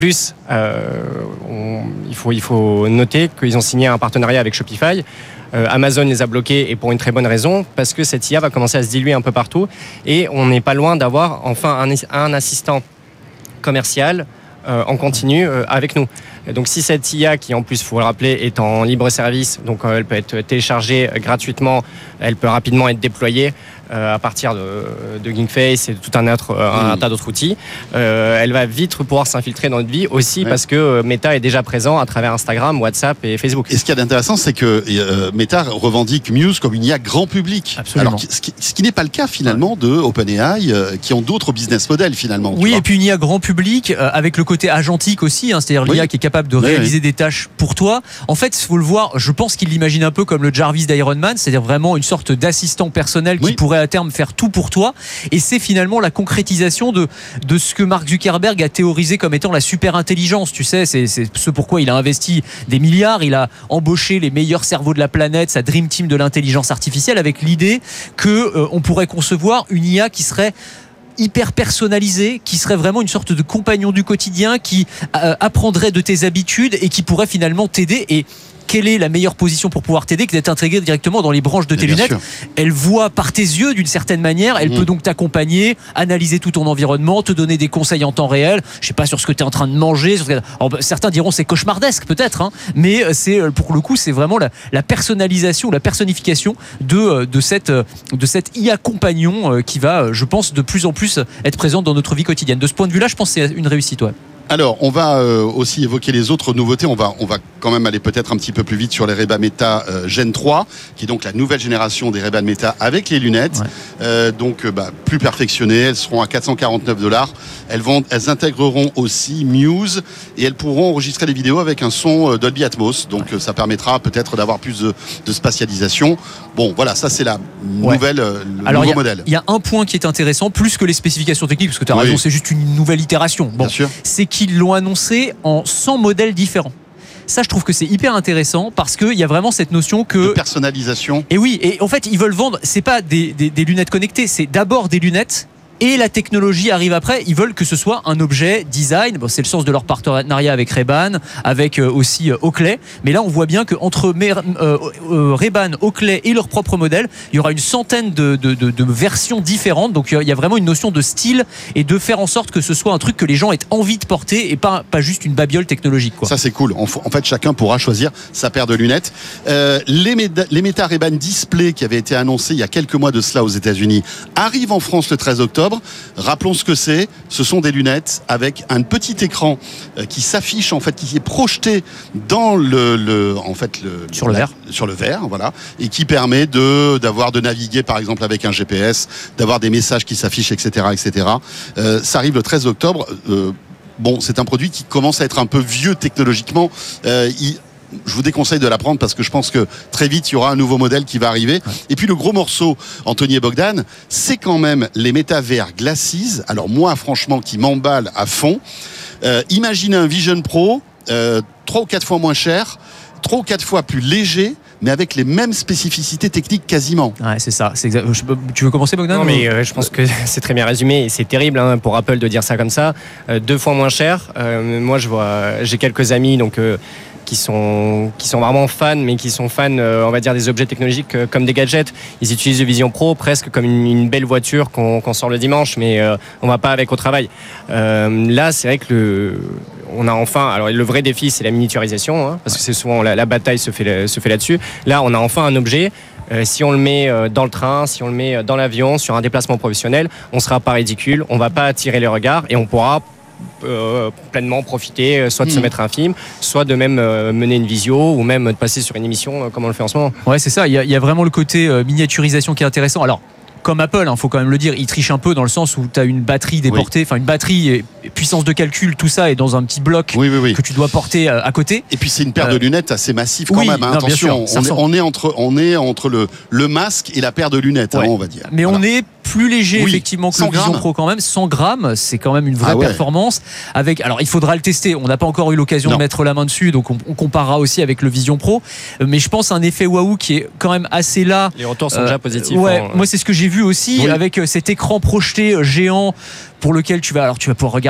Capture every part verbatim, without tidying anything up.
plus, euh, on, il, faut, il faut noter qu'ils ont signé un partenariat avec Shopify. Euh, Amazon les a bloqués et pour une très bonne raison, parce que cette I A va commencer à se diluer un peu partout et on n'est pas loin d'avoir enfin un, un assistant commercial euh, en continu euh, avec nous. Et donc si cette I A, qui en plus, il faut le rappeler, est en libre service, donc euh, elle peut être téléchargée gratuitement, elle peut rapidement être déployée euh, à partir de, de GinkFace et de tout un, autre, euh, un, un tas d'autres outils. Euh, elle va vite pouvoir s'infiltrer dans notre vie aussi, ouais. parce que euh, Meta est déjà présent à travers Instagram, WhatsApp et Facebook. Et ce qui est intéressant, c'est que euh, Meta revendique Muse comme une I A grand public. Absolument. Alors, ce qui, ce qui n'est pas le cas finalement de OpenAI, euh, qui ont d'autres business models finalement. Oui, et puis une I A grand public euh, avec le côté agentique aussi, hein, c'est-à-dire oui. l'I A qui est capable de réaliser oui, oui. des tâches pour toi. En fait, il faut le voir, je pense qu'il l'imagine un peu comme le Jarvis d'Iron Man, c'est-à-dire vraiment une sorte d'assistant personnel qui oui. pourrait à terme faire tout pour toi. Et c'est finalement la concrétisation de, de ce que Mark Zuckerberg a théorisé comme étant la super intelligence. Tu sais, c'est, c'est ce pourquoi il a investi des milliards, il a embauché les meilleurs cerveaux de la planète, sa Dream Team de l'intelligence artificielle, avec l'idée que euh, on pourrait concevoir une I A qui serait hyper personnalisé, qui serait vraiment une sorte de compagnon du quotidien, qui euh, apprendrait de tes habitudes et qui pourrait finalement t'aider. Et quelle est la meilleure position pour pouvoir t'aider que d'être intégré directement dans les branches de tes bien lunettes. Sûr. Elle voit par tes yeux d'une certaine manière, elle mmh. peut donc t'accompagner, analyser tout ton environnement, te donner des conseils en temps réel, je sais pas, sur ce que tu es en train de manger. Sur ce que... Alors, certains diront c'est cauchemardesque peut-être, hein, mais c'est, pour le coup c'est vraiment la, la personnalisation, la personnification de, de, cette, de cette I A compagnon qui va, je pense, de plus en plus être présente dans notre vie quotidienne. De ce point de vue-là, je pense que c'est une réussite. Ouais. Alors, on va euh, aussi évoquer les autres nouveautés. On va, on va quand même aller peut-être un petit peu plus vite sur les Ray-Ban Meta euh, Gen trois, qui est donc la nouvelle génération des Ray-Ban Meta avec les lunettes. Ouais. Euh, donc, euh, bah, plus perfectionnées. Elles seront à quatre cent quarante-neuf dollars. Elles vont, elles intégreront aussi Muse et elles pourront enregistrer les vidéos avec un son Dolby Atmos. Donc, ouais. euh, ça permettra peut-être d'avoir plus de, de spatialisation. Bon, voilà, ça c'est la nouvelle, ouais. euh, le Alors, nouveau y a, modèle. Il y a un point qui est intéressant, plus que les spécifications techniques, parce que tu as oui. raison, c'est juste une nouvelle itération. Bon, Bien sûr. C'est qu'ils l'ont annoncé en cent modèles différents. Ça, je trouve que c'est hyper intéressant parce qu'il y a vraiment cette notion que... de personnalisation. Et oui, et en fait, ils veulent vendre, c'est pas des, des, des lunettes connectées, c'est d'abord des lunettes. Et la technologie arrive après. Ils veulent que ce soit un objet design. Bon, c'est le sens de leur partenariat avec Ray-Ban, avec euh, aussi euh, Oakley. Mais là, on voit bien qu'entre euh, euh, Ray-Ban, Oakley et leur propre modèle, il y aura une centaine de, de, de, de versions différentes. Donc, il y a vraiment une notion de style et de faire en sorte que ce soit un truc que les gens aient envie de porter et pas, pas juste une babiole technologique, quoi. Ça, c'est cool. En fait, chacun pourra choisir sa paire de lunettes. Euh, les, Meta, les Meta Ray-Ban Display qui avaient été annoncés il y a quelques mois de cela aux États-Unis arrivent en France le treize octobre. Rappelons ce que c'est. Ce sont des lunettes avec un petit écran qui s'affiche, en fait, qui est projeté dans le, le en fait, le, sur le la, verre, sur le verre, voilà, et qui permet de d'avoir de naviguer, par exemple, avec un G P S, d'avoir des messages qui s'affichent, et cetera, et cetera. Euh, ça arrive le treize octobre. Euh, bon, c'est un produit qui commence à être un peu vieux technologiquement. Euh, il, Je vous déconseille de la prendre parce que je pense que très vite il y aura un nouveau modèle qui va arriver. Ouais. Et puis le gros morceau, Anthony et Bogdan, c'est quand même les Meta V R Glasses. Alors moi, franchement, qui m'emballe à fond. Euh, imaginez un Vision Pro, euh, trois ou quatre fois moins cher, trois ou quatre fois plus léger, mais avec les mêmes spécificités techniques quasiment. Ouais, c'est ça. C'est exact. Tu veux commencer, Bogdan? Non, mais euh, je pense que c'est très bien résumé et c'est terrible hein, pour Apple de dire ça comme ça. Euh, deux fois moins cher. Euh, moi, je vois, j'ai quelques amis donc. Euh, qui sont, qui sont vraiment fans, mais qui sont fans, euh, on va dire, des objets technologiques euh, comme des gadgets. Ils utilisent le Vision Pro presque comme une, une belle voiture qu'on, qu'on sort le dimanche, mais euh, on va pas avec au travail. Euh, là, c'est vrai que le, on a enfin... Alors, le vrai défi, c'est la miniaturisation, hein, parce que c'est souvent la, la bataille se fait, se fait là-dessus. Là, on a enfin un objet. Euh, si on le met euh, dans le train, si on le met dans l'avion, sur un déplacement professionnel, on sera pas ridicule, on va pas attirer les regards et on pourra Euh, pleinement profiter, soit de mmh. se mettre un film, soit de même euh, mener une visio ou même de passer sur une émission euh, comme on le fait en ce moment. Ouais, c'est ça, il y a, il y a vraiment le côté euh, miniaturisation qui est intéressant. Alors, comme Apple, il hein, faut quand même le dire, ils trichent un peu dans le sens où tu as une batterie déportée, enfin oui. une batterie, et puissance de calcul, tout ça est dans un petit bloc oui, oui, oui. que tu dois porter euh, à côté. Et puis c'est une paire euh, de lunettes assez massive quand oui, même. Hein. Non, attention, sûr, on, est, on est entre, on est entre le, le masque et la paire de lunettes, ouais. hein, on va dire. Mais voilà. On est plus léger oui, effectivement que le Vision grammes. Pro quand même. cent grammes, c'est quand même une vraie ah ouais. performance. Avec, alors il faudra le tester. On n'a pas encore eu l'occasion non. de mettre la main dessus, donc on, on comparera aussi avec le Vision Pro. Mais je pense un effet waouh qui est quand même assez là. Les retours sont euh, déjà positifs. Ouais, hein, moi c'est ce que j'ai vu aussi oui. avec cet écran projeté géant pour lequel tu vas alors tu vas pouvoir regarder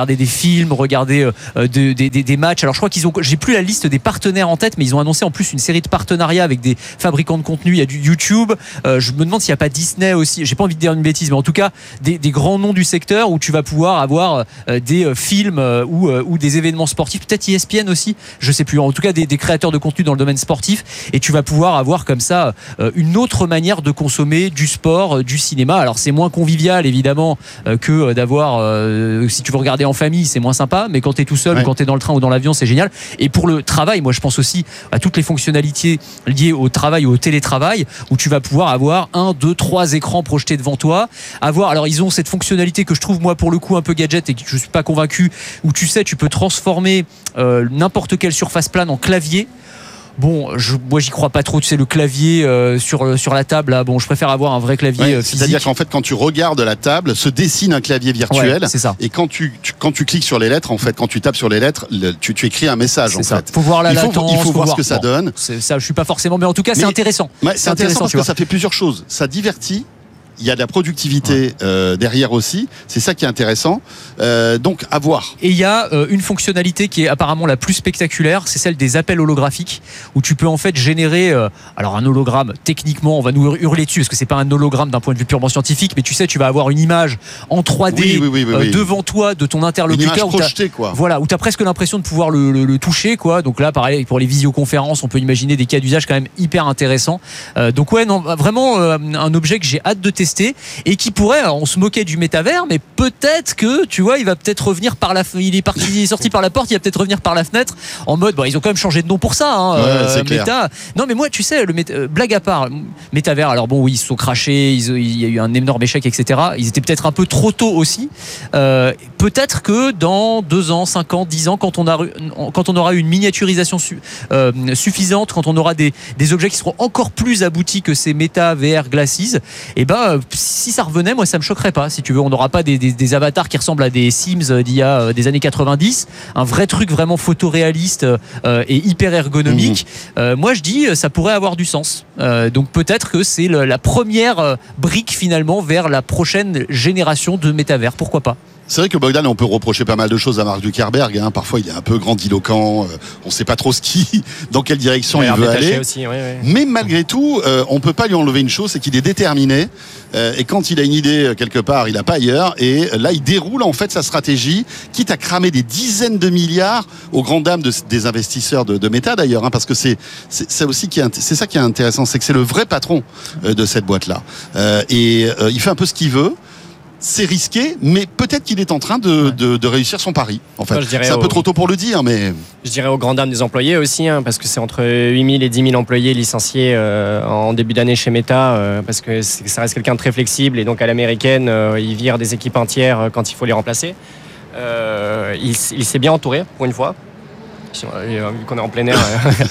regarder des films, regarder euh, de, des, des, des matchs. Alors je crois qu'ils ont, j'ai plus la liste des partenaires en tête, mais ils ont annoncé en plus une série de partenariats avec des fabricants de contenu. Il y a du YouTube. Euh, je me demande s'il n'y a pas Disney aussi. J'ai pas envie de dire une bêtise, mais en tout cas des, des grands noms du secteur où tu vas pouvoir avoir euh, des euh, films euh, ou, euh, ou des événements sportifs. Peut-être E S P N aussi. Je sais plus. En tout cas des, des créateurs de contenu dans le domaine sportif. Et tu vas pouvoir avoir comme ça euh, une autre manière de consommer du sport, euh, du cinéma. Alors c'est moins convivial évidemment euh, que euh, d'avoir. Euh, si tu veux regarder en famille, c'est moins sympa. Mais quand tu es tout seul, ouais. ou quand tu es dans le train ou dans l'avion, c'est génial. Et pour le travail, moi je pense aussi à toutes les fonctionnalités liées au travail ou au télétravail, où tu vas pouvoir avoir un, deux, trois écrans projetés devant toi. Avoir, alors ils ont cette fonctionnalité que je trouve moi pour le coup un peu gadget et que je suis pas convaincu, où tu sais tu peux transformer euh, n'importe quelle surface plane en clavier. Bon, je, moi j'y crois pas trop. Tu sais, le clavier euh, sur sur la table, là, bon, je préfère avoir un vrai clavier ouais, euh, physique. C'est-à-dire qu'en fait, quand tu regardes la table, se dessine un clavier virtuel. Ouais, c'est ça. Et quand tu, tu quand tu cliques sur les lettres, en fait, quand tu tapes sur les lettres, le, tu, tu écris un message. C'est en ça. fait. Faut voir la il faut, latence. Il faut, faut voir, voir ce que ça bon, donne. C'est, ça, je suis pas forcément, mais en tout cas, mais, c'est intéressant. Ouais, c'est, c'est intéressant, intéressant parce que ça fait plusieurs choses. Ça divertit. Il y a de la productivité ouais. euh, derrière aussi. C'est ça qui est intéressant. Euh, donc, à voir. Et il y a euh, une fonctionnalité qui est apparemment la plus spectaculaire, c'est celle des appels holographiques, où tu peux en fait générer, euh, alors un hologramme, techniquement, on va nous hurler dessus, parce que c'est pas un hologramme d'un point de vue purement scientifique, mais tu sais, tu vas avoir une image en trois D oui, oui, oui, oui, euh, oui. devant toi de ton interlocuteur. Une image projetée, quoi. Voilà, où tu as presque l'impression de pouvoir le, le, le toucher, quoi. Donc là, pareil, pour les visioconférences, on peut imaginer des cas d'usage quand même hyper intéressants. Euh, donc ouais, non, vraiment euh, un objet que j'ai hâte de tester et qui pourrait, on se moquait du métavers, mais peut-être que tu vois, il va peut-être revenir par la, il est parti, il est sorti par la porte, il va peut-être revenir par la fenêtre en mode, bon, ils ont quand même changé de nom pour ça, hein, ouais, euh, c'est clair. Méta. Non, mais moi, tu sais, le méta, euh, blague à part, métavers. Alors bon, oui, ils se sont crachés, ils, il y a eu un énorme échec, et cetera. Ils étaient peut-être un peu trop tôt aussi. Euh, peut-être que dans deux ans, cinq ans, dix ans, quand on a, quand on aura une miniaturisation su, euh, suffisante, quand on aura des, des objets qui seront encore plus aboutis que ces méta V R Glasses, et ben, si ça revenait, moi ça me choquerait pas. Si tu veux, on n'aura pas des, des, des avatars qui ressemblent à des Sims d'il y a des années quatre-vingt-dix, un vrai truc vraiment photoréaliste euh, et hyper ergonomique. Mmh. Euh, moi je dis ça pourrait avoir du sens. Euh, donc peut-être que c'est le, la première brique finalement vers la prochaine génération de métavers. Pourquoi pas? C'est vrai que Bogdan, on peut reprocher pas mal de choses à Mark Zuckerberg. Hein. Parfois, il est un peu grandiloquent. Euh, on ne sait pas trop ce qui, dans quelle direction il, il veut aller. Aussi, oui, oui. Mais malgré tout, euh, on peut pas lui enlever une chose, c'est qu'il est déterminé. Euh, et quand il a une idée quelque part, il n'a pas ailleurs. Et là, il déroule en fait sa stratégie, quitte à cramer des dizaines de milliards aux grandes dames de, des investisseurs de, de Meta d'ailleurs, hein, parce que c'est, c'est, c'est aussi qui est, c'est ça qui est intéressant, c'est que c'est le vrai patron euh, de cette boîte-là. Euh, et euh, il fait un peu ce qu'il veut. C'est risqué, mais peut-être qu'il est en train de, ouais. de, de réussir son pari. En fait, c'est un au... peu trop tôt pour le dire, mais je dirais aux grandes dames des employés aussi, hein, parce que c'est entre huit mille et dix mille employés licenciés euh, en début d'année chez Meta, euh, parce que ça reste quelqu'un de très flexible et donc à l'américaine, euh, il vire des équipes entières quand il faut les remplacer. Euh, il, il s'est bien entouré pour une fois. Vu qu'on est en plein air.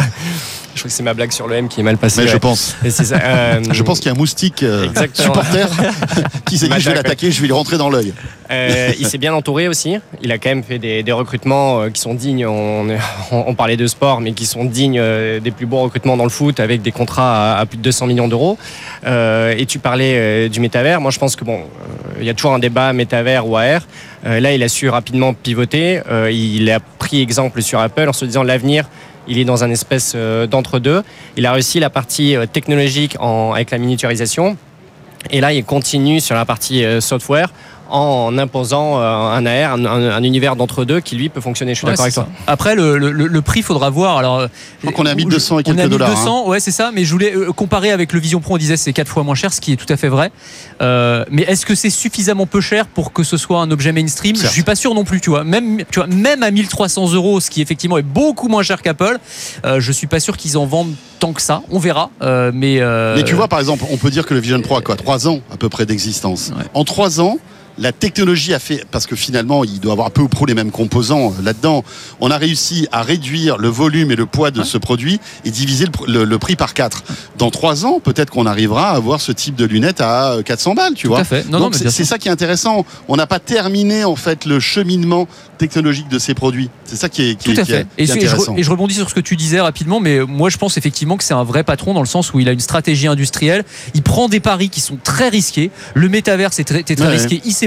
Je crois que c'est ma blague sur le M qui est mal passée. Mais ouais. je pense. Et c'est ça, euh... Je pense qu'il y a un moustique euh, supporter qui s'est dit je vais l'attaquer, je vais lui rentrer dans l'œil. Euh, il s'est bien entouré aussi. Il a quand même fait des, des recrutements qui sont dignes. On, on, on parlait de sport, mais qui sont dignes des plus beaux recrutements dans le foot, avec des contrats à, à plus de deux cents millions d'euros. Euh, et tu parlais euh, du métavers. Moi, je pense que bon, il euh, y a toujours un débat métavers ou A R. Euh, là, il a su rapidement pivoter. Euh, il a pris exemple sur Apple en se disant l'avenir. Il est dans un espèce d'entre-deux. Il a réussi la partie technologique en, avec la miniaturisation. Et là, il continue sur la partie software en imposant un A R, un, un, un univers d'entre-deux qui lui peut fonctionner. Je suis ouais, d'accord avec toi. Après, le, le, le prix, faudra voir. Alors, je crois qu'on est à mille deux cents et quelques dollars. On est à mille deux cents, hein. Ouais, c'est ça. Mais je voulais comparer avec le Vision Pro. On disait c'est quatre fois moins cher, ce qui est tout à fait vrai. Euh, mais est-ce que c'est suffisamment peu cher pour que ce soit un objet mainstream? Certes. Je suis pas sûr non plus. Tu vois, même, tu vois, même à mille trois cents euros, ce qui effectivement est beaucoup moins cher qu'Apple, euh, je suis pas sûr qu'ils en vendent tant que ça. On verra. Euh, mais, euh... mais tu vois, par exemple, on peut dire que le Vision Pro a quoi, trois ans à peu près d'existence. Ouais. En trois ans. La technologie a fait, parce que finalement, il doit avoir peu ou prou les mêmes composants là-dedans. On a réussi à réduire le volume et le poids de ouais. ce produit et diviser le, le, le prix par quatre. Dans trois ans, peut-être qu'on arrivera à avoir ce type de lunettes à quatre cents balles, tu Tout vois. À fait. Non, Donc non, c'est, c'est ça qui est intéressant. On n'a pas terminé en fait le cheminement technologique de ces produits. C'est ça qui est, qui, Tout à qui fait. est, et, qui est intéressant. Et je, et je rebondis sur ce que tu disais rapidement, mais moi je pense effectivement que c'est un vrai patron dans le sens où il a une stratégie industrielle. Il prend des paris qui sont très risqués. Le métavers, c'est très, c'est très ouais. risqué. Il sait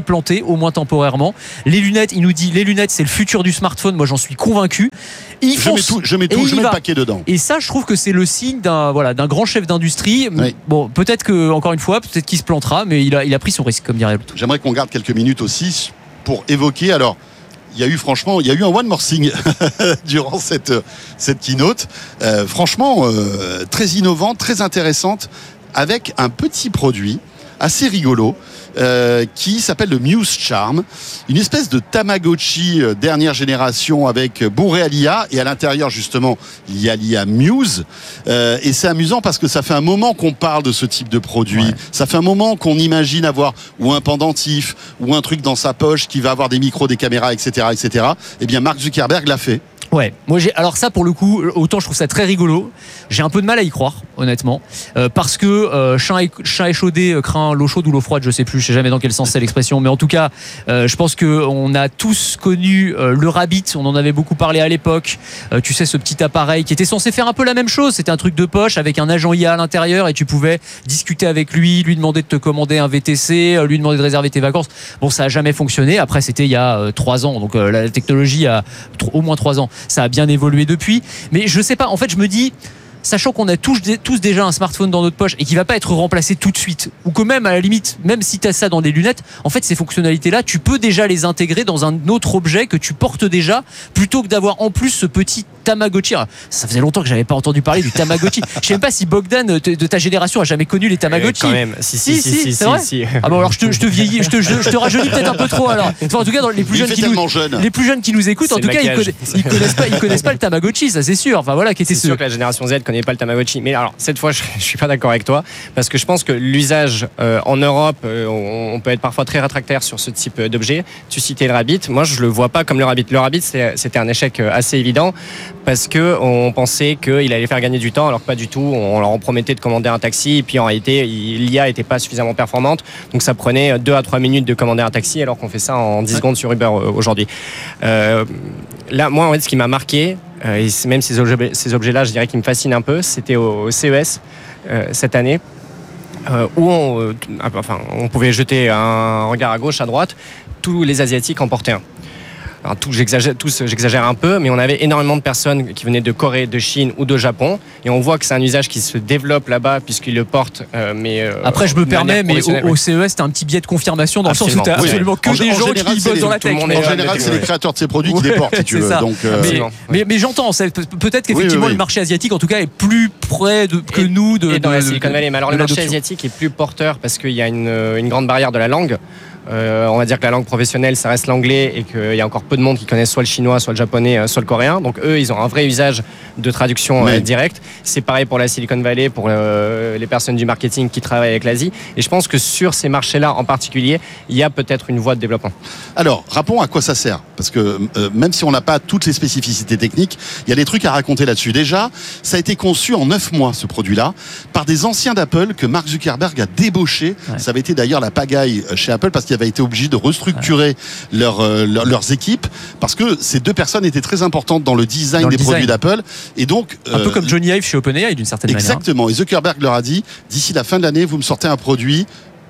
planté, au moins temporairement. Les lunettes, il nous dit les lunettes c'est le futur du smartphone, moi j'en suis convaincu. Il je mets tout, je mets, tout, je mets le paquet dedans. Et ça, je trouve que c'est le signe d'un voilà, d'un grand chef d'industrie. Oui. Bon, peut-être que encore une fois, peut-être qu'il se plantera, mais il a, il a pris son risque, comme dirait l'autre. J'aimerais qu'on garde quelques minutes aussi pour évoquer. Alors, il y a eu franchement, il y a eu un one more thing durant cette cette keynote. Euh, franchement, euh, très innovante, très intéressante, avec un petit produit assez rigolo. Euh, qui s'appelle le Muse Charm, une espèce de Tamagotchi euh, dernière génération avec euh, bourré à l'I A, et à l'intérieur justement il y a l'I A Muse, euh, et c'est amusant parce que ça fait un moment qu'on parle de ce type de produit, ouais. Ça fait un moment qu'on imagine avoir ou un pendentif ou un truc dans sa poche qui va avoir des micros, des caméras, etc., etc. Et bien Mark Zuckerberg l'a fait. Ouais, moi j'ai alors ça pour le coup, autant je trouve ça très rigolo, j'ai un peu de mal à y croire honnêtement, euh, parce que euh, chat, é- chat échaudé craint l'eau chaude ou l'eau froide, je sais plus, je sais jamais dans quel sens c'est l'expression, mais en tout cas, euh, je pense que on a tous connu euh, le Rabbit, on en avait beaucoup parlé à l'époque. Euh, tu sais, ce petit appareil qui était censé faire un peu la même chose, c'était un truc de poche avec un agent I A à l'intérieur et tu pouvais discuter avec lui, lui demander de te commander un V T C, lui demander de réserver tes vacances. Bon, ça a jamais fonctionné. Après, c'était il y a euh, trois ans, donc euh, la technologie a t- au moins trois ans. Ça a bien évolué depuis, mais je sais pas, en fait je me dis, sachant qu'on a tous, tous déjà un smartphone dans notre poche et qui va pas être remplacé tout de suite, ou que même à la limite, même si tu as ça dans des lunettes, en fait ces fonctionnalités là tu peux déjà les intégrer dans un autre objet que tu portes déjà, plutôt que d'avoir en plus ce petit Tamagotchi. Alors, ça faisait longtemps que j'avais pas entendu parler du Tamagotchi. Je sais même pas si Bogdan de ta génération a jamais connu les Tamagotchi. Euh, quand même, si si si, si, si, si c'est vrai. Si. Ah bon, alors je te, je te vieillis, je te, je, je te rajeunis peut-être un peu trop alors. Enfin, en tout cas dans les plus jeunes qui nous, jeune. les plus jeunes qui nous écoutent, c'est en tout cas ils, conna, ils connaissent pas, ils connaissent pas le Tamagotchi, ça c'est sûr. Enfin voilà, qui était c'est sûr ce... que la génération Z connaît pas le Tamagotchi. Mais alors cette fois, je, je suis pas d'accord avec toi parce que je pense que l'usage euh, en Europe, euh, on, on peut être parfois très rétractaire sur ce type d'objet. Tu citais le Rabbit, moi je le vois pas comme le Rabbit. Le Rabbit, c'était, c'était un échec assez évident parce que on on pensait qu'il allait faire gagner du temps, alors que pas du tout. On leur promettait de commander un taxi, et puis en réalité, l'I A n'était pas suffisamment performante, donc ça prenait deux à trois minutes de commander un taxi, alors qu'on fait ça en dix secondes sur Uber aujourd'hui. Euh, là, moi, en fait, ce qui m'a marqué, euh, et même ces, objets, ces objets-là, je dirais qu'ils me fascinent un peu, c'était au, au C E S euh, cette année. Euh, où on, euh, enfin, on pouvait jeter un regard à gauche, à droite, tous les Asiatiques en portaient un. Alors, tout, j'exagère, tous, j'exagère un peu, mais on avait énormément de personnes qui venaient de Corée, de Chine ou de Japon, et on voit que c'est un usage qui se développe là-bas puisqu'ils le portent. Euh, mais euh, après, je me permets, mais au, au C E S, t'as un petit biais de confirmation dans absolument. Le sens où t'as oui, absolument que en, des en gens général, qui bossent dans la tech. En général, c'est les créateurs de ces produits qui les portent, si tu veux. Ça. Donc, euh... mais, mais, mais j'entends, c'est, peut-être qu'effectivement, oui, oui, oui. le marché asiatique, en tout cas, est plus près de, que et, nous de, et dans de, la Silicon Valley. Mais alors, le marché asiatique est plus porteur parce qu'il y a une, une grande barrière de la langue. Euh, on va dire que la langue professionnelle ça reste l'anglais et qu'il y a encore peu de monde qui connaissent soit le chinois, soit le japonais, soit le coréen. Donc eux ils ont un vrai usage de traduction euh, directe. C'est pareil pour la Silicon Valley, pour euh, les personnes du marketing qui travaillent avec l'Asie. Et je pense que sur ces marchés-là en particulier, il y a peut-être une voie de développement. Alors rappelons à quoi ça sert, parce que euh, même si on n'a pas toutes les spécificités techniques, il y a des trucs à raconter là-dessus. Déjà, ça a été conçu en neuf mois ce produit-là par des anciens d'Apple que Mark Zuckerberg a débauché. Ouais. Ça avait été d'ailleurs la pagaille chez Apple parce qu'il avait été obligé de restructurer ouais. leur, euh, leur, leurs équipes parce que ces deux personnes étaient très importantes dans le design dans des le produits design. d'Apple et donc un euh, peu comme Johnny Ive chez OpenAI d'une certaine exactement. manière. Exactement. Et Zuckerberg leur a dit d'ici la fin de l'année vous me sortez un produit.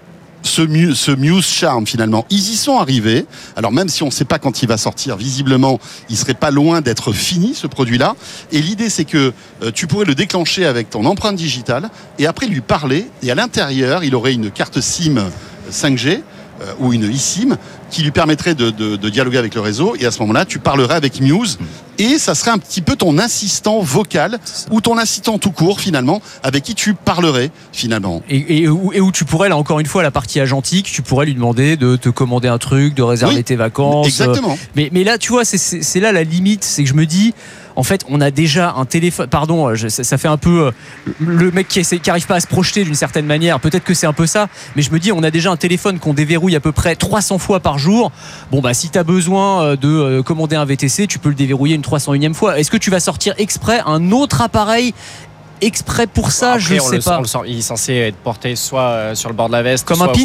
Ce Muse, ce Muse Charm finalement, ils y sont arrivés. Alors même si on ne sait pas quand il va sortir, visiblement, il serait pas loin d'être fini ce produit-là. Et l'idée c'est que euh, tu pourrais le déclencher avec ton empreinte digitale et après lui parler. Et à l'intérieur, il aurait une carte SIM cinq G euh, ou une eSIM qui lui permettrait de, de, de dialoguer avec le réseau. Et à ce moment-là, tu parlerais avec Muse. Et ça serait un petit peu ton assistant vocal ou ton assistant tout court finalement avec qui tu parlerais finalement. Et, et, où, et où tu pourrais là encore une fois la partie agentique, tu pourrais lui demander de te commander un truc, de réserver oui, tes vacances. Exactement. Mais, mais là tu vois c'est, c'est, c'est là la limite, c'est que je me dis en fait on a déjà un téléphone, pardon je, ça, ça fait un peu le mec qui essaie, qui arrive pas à se projeter d'une certaine manière, peut-être que c'est un peu ça, mais je me dis on a déjà un téléphone qu'on déverrouille à peu près trois cents fois par jour. Bon bah si t'as besoin de commander un V T C, tu peux le déverrouiller une trois cent unième fois. Est-ce que tu vas sortir exprès un autre appareil exprès pour ça? Après, je sais le, pas. Le sent, il est censé être porté soit sur le bord de la veste, comme soit un pins.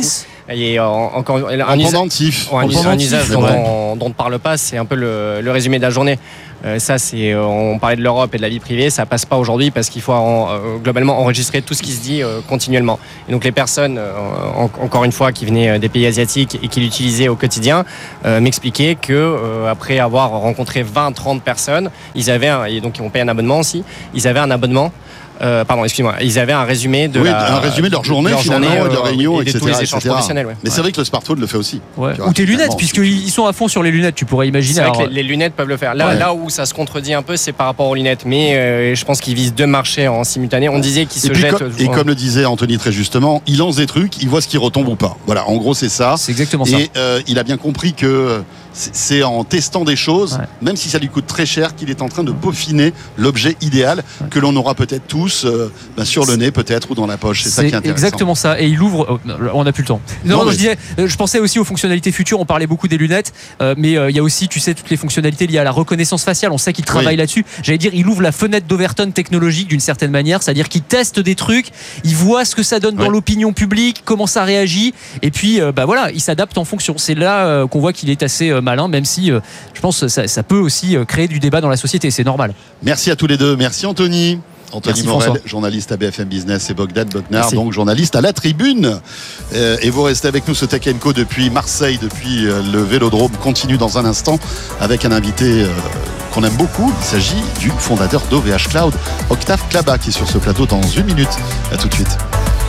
Et en, encore un, en usa- pendentif. un, En us- pendentif, un usage c'est dont vrai. on, dont on ne parle pas, c'est un peu le, le résumé de la journée. Euh, ça, c'est, euh, on parlait de l'Europe et de la vie privée, ça passe pas aujourd'hui parce qu'il faut en, euh, globalement enregistrer tout ce qui se dit euh, continuellement. Et donc les personnes, euh, en, encore une fois, qui venaient des pays asiatiques et qui l'utilisaient au quotidien, euh, m'expliquaient que euh, après avoir rencontré vingt, trente personnes, ils avaient, un, et donc ils ont payé un abonnement aussi, ils avaient un abonnement. Euh, pardon, excuse-moi. Ils avaient un résumé de oui, la, un résumé de leur journée, de leur finalement, journée, et de leur euh, réunion, et de et cetera, tous les échanges et cetera. professionnels. Ouais. Mais Ouais. c'est vrai que le smartphone le fait aussi. Ouais. Tu vois, Ou tes lunettes, finalement, puisqu'ils sont à fond sur les lunettes, tu pourrais imaginer. C'est vrai alors, que les, les lunettes peuvent le faire. Là, Ouais. là où ça se contredit un peu, c'est par rapport aux lunettes. Mais euh, je pense qu'ils visent deux marchés en simultané. On disait qu'ils Et, se puis, jettent. comme, et comme le disait Anthony très justement, il lance des trucs, il voit ce qui retombe ou pas. Voilà, en gros c'est ça. C'est exactement ça. Et euh, il a bien compris que c'est c'est en testant des choses, Ouais. même si ça lui coûte très cher, qu'il est en train de peaufiner l'objet idéal Ouais. que l'on aura peut-être tous euh, bah, sur le nez peut-être ou dans la poche. C'est ça qui est intéressant. exactement ça. Et il ouvre. oh, on n'a plus le temps. Non, Non, non, mais- je disais, euh, je pensais aussi aux fonctionnalités futures. On parlait beaucoup des lunettes, euh, mais euh, il y a aussi, tu sais, toutes les fonctionnalités liées à la reconnaissance faciale. On sait qu'il travaille Oui. là-dessus. J'allais dire, il ouvre la fenêtre d'Overton technologique d'une certaine manière, c'est-à-dire qu'il teste des trucs, il voit ce que ça donne dans Ouais. l'opinion publique, comment ça réagit, et puis, euh, bah voilà, il s'adapte en fonction. C'est là euh, qu'on voit qu'il est assez euh, malin, même si euh, je pense que ça, ça peut aussi euh, créer du débat dans la société. C'est normal. Merci à tous les deux. Merci Anthony. Anthony Merci, Morel, François. journaliste à B F M Business, et Bogdan Bognar, Merci. donc journaliste à la Tribune. Euh, et vous restez avec nous, ce Tech and Co depuis Marseille, depuis euh, le Vélodrome, continue dans un instant avec un invité euh, qu'on aime beaucoup. Il s'agit du fondateur d'O V H Cloud, Octave Klaba, qui est sur ce plateau dans une minute. À tout de suite.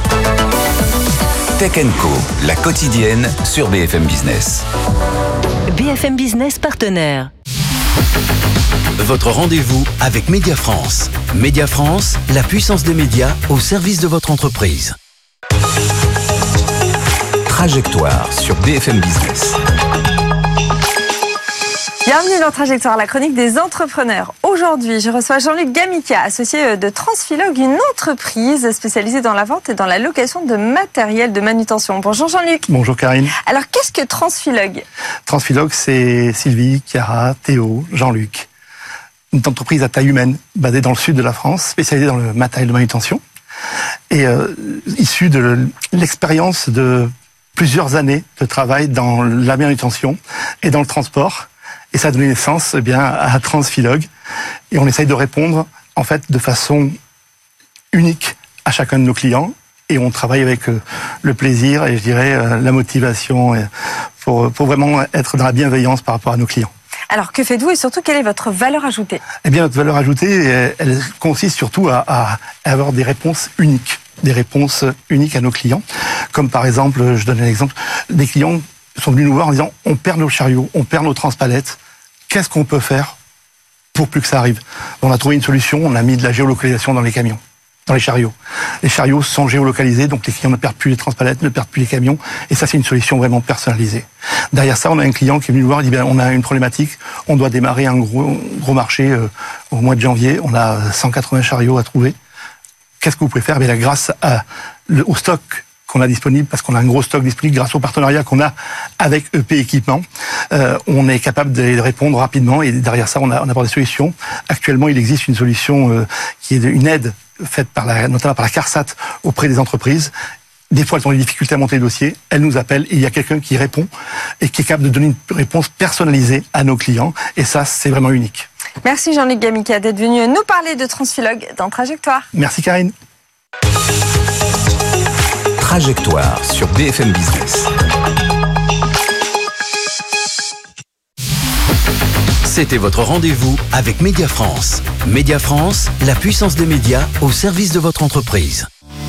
Tech and Co, la quotidienne sur B F M Business. B F M Business partenaire. Votre rendez-vous avec Média France. Média France, la puissance des médias au service de votre entreprise. Trajectoire sur B F M Business. Bienvenue dans Trajectoire, la chronique des entrepreneurs. Aujourd'hui, je reçois Jean-Luc Gamica, associé de Transphilog, une entreprise spécialisée dans la vente et dans la location de matériel de manutention. Bonjour Jean-Luc. Bonjour Karine. Alors, qu'est-ce que Transphilog ? Transphilog, c'est Sylvie, Chiara, Théo, Jean-Luc. Une entreprise à taille humaine, basée dans le sud de la France, spécialisée dans le matériel de manutention. Et euh, issue de l'expérience de plusieurs années de travail dans la manutention et dans le transport. Et ça a donné naissance eh bien, à Transphilog. Et on essaye de répondre en fait de façon unique à chacun de nos clients. Et on travaille avec euh, le plaisir et je dirais euh, la motivation et pour, pour vraiment être dans la bienveillance par rapport à nos clients. Alors, que faites-vous et surtout, quelle est votre valeur ajoutée ? Eh bien, notre valeur ajoutée, elle, elle consiste surtout à, à avoir des réponses uniques, des réponses uniques à nos clients. Comme par exemple, je donne un exemple, des clients sont venus nous voir en disant on perd nos chariots, on perd nos transpalettes, qu'est-ce qu'on peut faire pour plus que ça arrive ? On a trouvé une solution, on a mis de la géolocalisation dans les camions, dans les chariots. Les chariots sont géolocalisés, donc les clients ne perdent plus les transpalettes, ne perdent plus les camions, et ça c'est une solution vraiment personnalisée. Derrière ça, on a un client qui est venu nous voir, il dit ben, on a une problématique, on doit démarrer un gros, gros marché euh, au mois de janvier, on a cent quatre-vingts chariots à trouver. Qu'est-ce que vous pouvez faire ? Eh bien, grâce à, le, au stock qu'on a disponible, parce qu'on a un gros stock disponible, grâce au partenariat qu'on a avec E P Équipement, euh, on est capable de répondre rapidement, et derrière ça, on a, on apporte des solutions. Actuellement, il existe une solution euh, qui est une aide faite par la, notamment par la CARSAT auprès des entreprises. Des fois, elles ont des difficultés à monter le dossier, elles nous appellent et il y a quelqu'un qui répond et qui est capable de donner une réponse personnalisée à nos clients. Et ça, c'est vraiment unique. Merci Jean-Luc Gamica d'être venu nous parler de Transphilog dans Trajectoire. Merci Karine. Trajectoire sur B F M Business. C'était votre rendez-vous avec Média France. Média France, la puissance des médias au service de votre entreprise.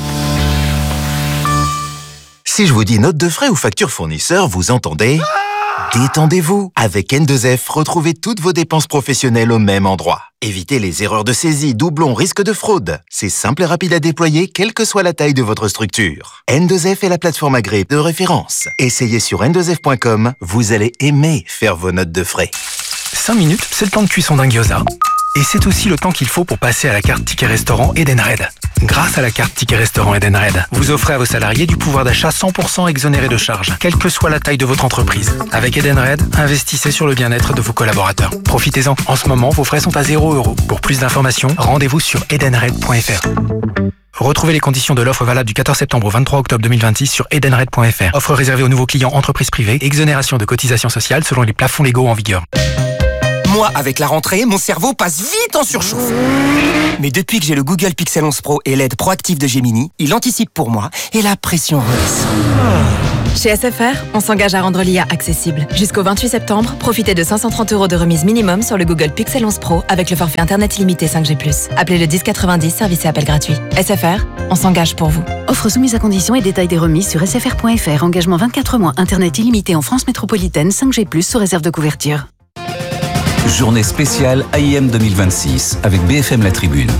Si je vous dis note de frais ou facture fournisseur, vous entendez ? Détendez-vous. Avec N deux F, retrouvez toutes vos dépenses professionnelles au même endroit. Évitez les erreurs de saisie, doublons, risques de fraude. C'est simple et rapide à déployer, quelle que soit la taille de votre structure. N deux F est la plateforme agréée de référence. Essayez sur N deux F point com, vous allez aimer faire vos notes de frais. cinq minutes, c'est le temps de cuisson d'un gyoza. Et c'est aussi le temps qu'il faut pour passer à la carte Ticket Restaurant Edenred. Grâce à la carte Ticket Restaurant Edenred, vous offrez à vos salariés du pouvoir d'achat cent pour cent exonéré de charges, quelle que soit la taille de votre entreprise. Avec Edenred, investissez sur le bien-être de vos collaborateurs. Profitez-en. En ce moment, vos frais sont à zéro euro. Pour plus d'informations, rendez-vous sur edenred point f r. Retrouvez les conditions de l'offre valable du quatorze septembre au vingt-trois octobre deux mille vingt-six sur edenred point f r. Offre réservée aux nouveaux clients entreprises privées. Exonération de cotisations sociales selon les plafonds légaux en vigueur. Moi, avec la rentrée, mon cerveau passe vite en surchauffe. Mais depuis que j'ai le Google Pixel onze Pro et l'aide proactive de Gemini, il anticipe pour moi et la pression redescend. Chez S F R, on s'engage à rendre l'I A accessible. Jusqu'au vingt-huit septembre, profitez de cinq cent trente euros de remise minimum sur le Google Pixel onze Pro avec le forfait Internet illimité cinq G plus. Appelez le dix quatre-vingt-dix, service et appel gratuit. S F R, on s'engage pour vous. Offre soumise à conditions et détails des remises sur s f r point f r. Engagement vingt-quatre mois, Internet illimité en France métropolitaine, cinq G plus, sous réserve de couverture. Journée spéciale A I M deux mille vingt-six avec B F M La Tribune.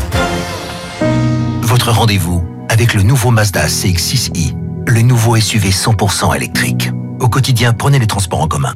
Votre rendez-vous avec le nouveau Mazda C X six i, le nouveau S U V cent pour cent électrique. Au quotidien, prenez les transports en commun.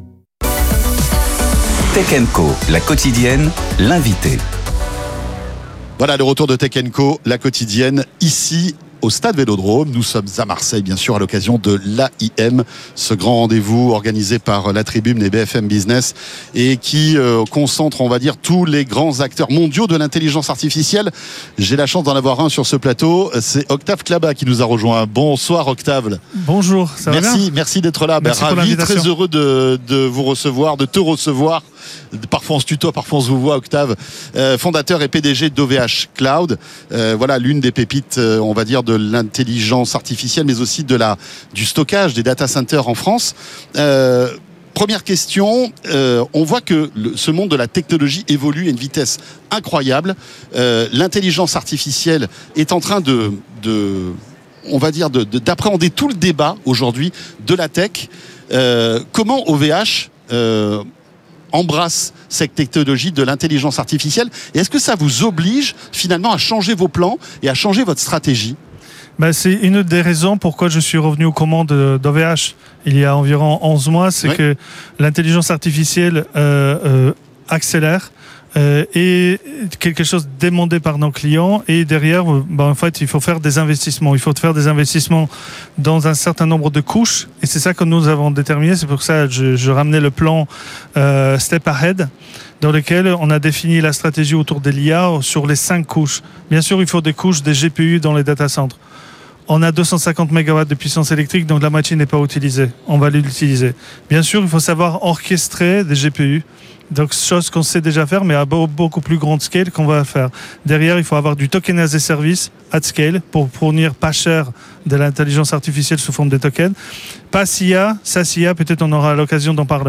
Tech and Co, la quotidienne, l'invité. Voilà le retour de Tech and Co, la quotidienne, ici au Stade Vélodrome. Nous sommes à Marseille, bien sûr, à l'occasion de l'A I M, ce grand rendez-vous organisé par La Tribune et B F M Business et qui euh, concentre, on va dire, tous les grands acteurs mondiaux de l'intelligence artificielle. J'ai la chance d'en avoir un sur ce plateau. C'est Octave Klaba qui nous a rejoint. Bonsoir Octave. Bonjour, ça va merci, bien ? Merci d'être là. Ben, ravi, très heureux de, de vous recevoir, de te recevoir. Parfois on se tutoie, parfois on se vous voit, Octave. Euh, fondateur et P D G d'O V H Cloud. Euh, voilà l'une des pépites, euh, on va dire, de l'intelligence artificielle, mais aussi de la, du stockage, des data centers en France. Euh, première question, euh, on voit que le, ce monde de la technologie évolue à une vitesse incroyable. Euh, l'intelligence artificielle est en train de... de on va dire de, de, d'appréhender tout le débat aujourd'hui de la tech. Euh, comment O V H euh, embrasse cette technologie de l'intelligence artificielle et est-ce que ça vous oblige finalement à changer vos plans et à changer votre stratégie ? Ben, c'est une des raisons pourquoi je suis revenu aux commandes d'O V H il y a environ onze mois, c'est oui. que l'intelligence artificielle euh, euh, accélère euh, et quelque chose demandé par nos clients et derrière, ben, en fait, il faut faire des investissements. Il faut faire des investissements dans un certain nombre de couches et c'est ça que nous avons déterminé. C'est pour ça que je, je ramenais le plan euh, Step Ahead dans lequel on a défini la stratégie autour de l'I A sur les cinq couches. Bien sûr, il faut des couches des G P U dans les data centers. On a deux cent cinquante mégawatts de puissance électrique, donc la moitié n'est pas utilisée. On va l'utiliser. Bien sûr, il faut savoir orchestrer des G P U. Donc, chose qu'on sait déjà faire, mais à beaucoup plus grande scale qu'on va faire. Derrière, il faut avoir du token as a service at scale pour fournir pas cher de l'intelligence artificielle sous forme de tokens. Pas S I A, ça S I A, peut-être on aura l'occasion d'en parler.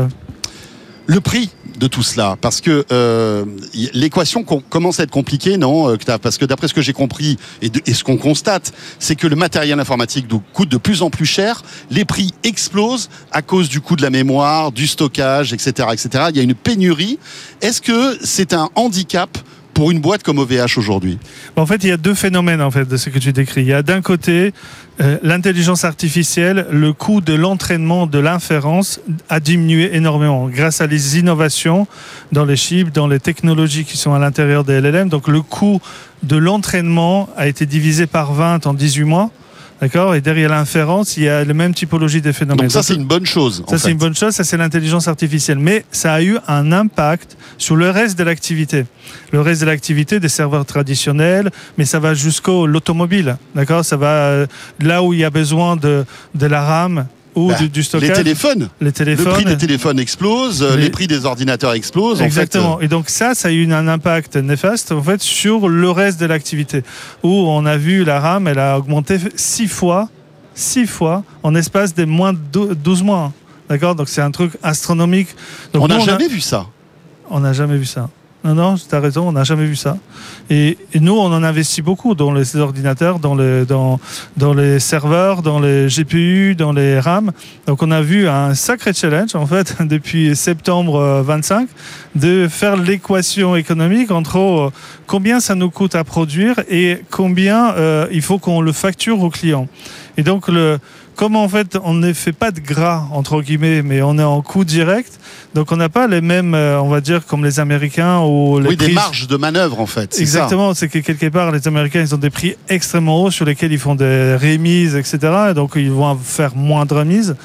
Le prix de tout cela, parce que euh, l'équation com- commence à être compliquée, non, Octave ? Parce que d'après ce que j'ai compris et, de, et ce qu'on constate, c'est que le matériel informatique coûte de plus en plus cher, les prix explosent à cause du coût de la mémoire, du stockage, et cetera, et cetera. Il y a une pénurie. Est-ce que c'est un handicap pour une boîte comme O V H aujourd'hui ? En fait, il y a deux phénomènes en fait de ce que tu décris. Il y a d'un côté euh, l'intelligence artificielle, le coût de l'entraînement, de l'inférence a diminué énormément grâce à les innovations dans les chips, dans les technologies qui sont à l'intérieur des L L M. Donc le coût de l'entraînement a été divisé par vingt en dix-huit mois. D'accord ? Et derrière l'inférence, il y a la même typologie des phénomènes. Donc ça, c'est une bonne chose. Ça, c'est une bonne chose. Ça, c'est l'intelligence artificielle. Mais ça a eu un impact sur le reste de l'activité. Le reste de l'activité des serveurs traditionnels, mais ça va jusqu'au l'automobile. D'accord ? Ça va là où il y a besoin de, de la RAM ou bah, du, du stockage. Les téléphones. Les téléphones. Le prix des téléphones explose, les, les prix des ordinateurs explosent. Exactement. En fait. Et donc ça, ça a eu un impact néfaste en fait sur le reste de l'activité. Où on a vu la RAM, elle a augmenté six fois, six fois en espace des moins de douze mois. D'accord ? Donc c'est un truc astronomique. Donc, on n'a jamais a... vu ça. On n'a jamais vu ça. Non, non, tu as raison, on n'a jamais vu ça. Et, et nous, on en investit beaucoup dans les ordinateurs, dans les, dans, dans les serveurs, dans les G P U, dans les RAM. Donc, on a vu un sacré challenge, en fait, depuis septembre vingt-cinq, de faire l'équation économique entre euh, combien ça nous coûte à produire et combien euh, il faut qu'on le facture au client. Et donc, le... Comme en fait on ne fait pas de gras entre guillemets, mais on est en coût direct, donc on n'a pas les mêmes, on va dire comme les Américains ou les oui, prix... des marges de manœuvre en fait. C'est exactement, ça. C'est que quelque part les Américains ils ont des prix extrêmement hauts sur lesquels ils font des remises, et cetera. Et donc ils vont faire moins de remises.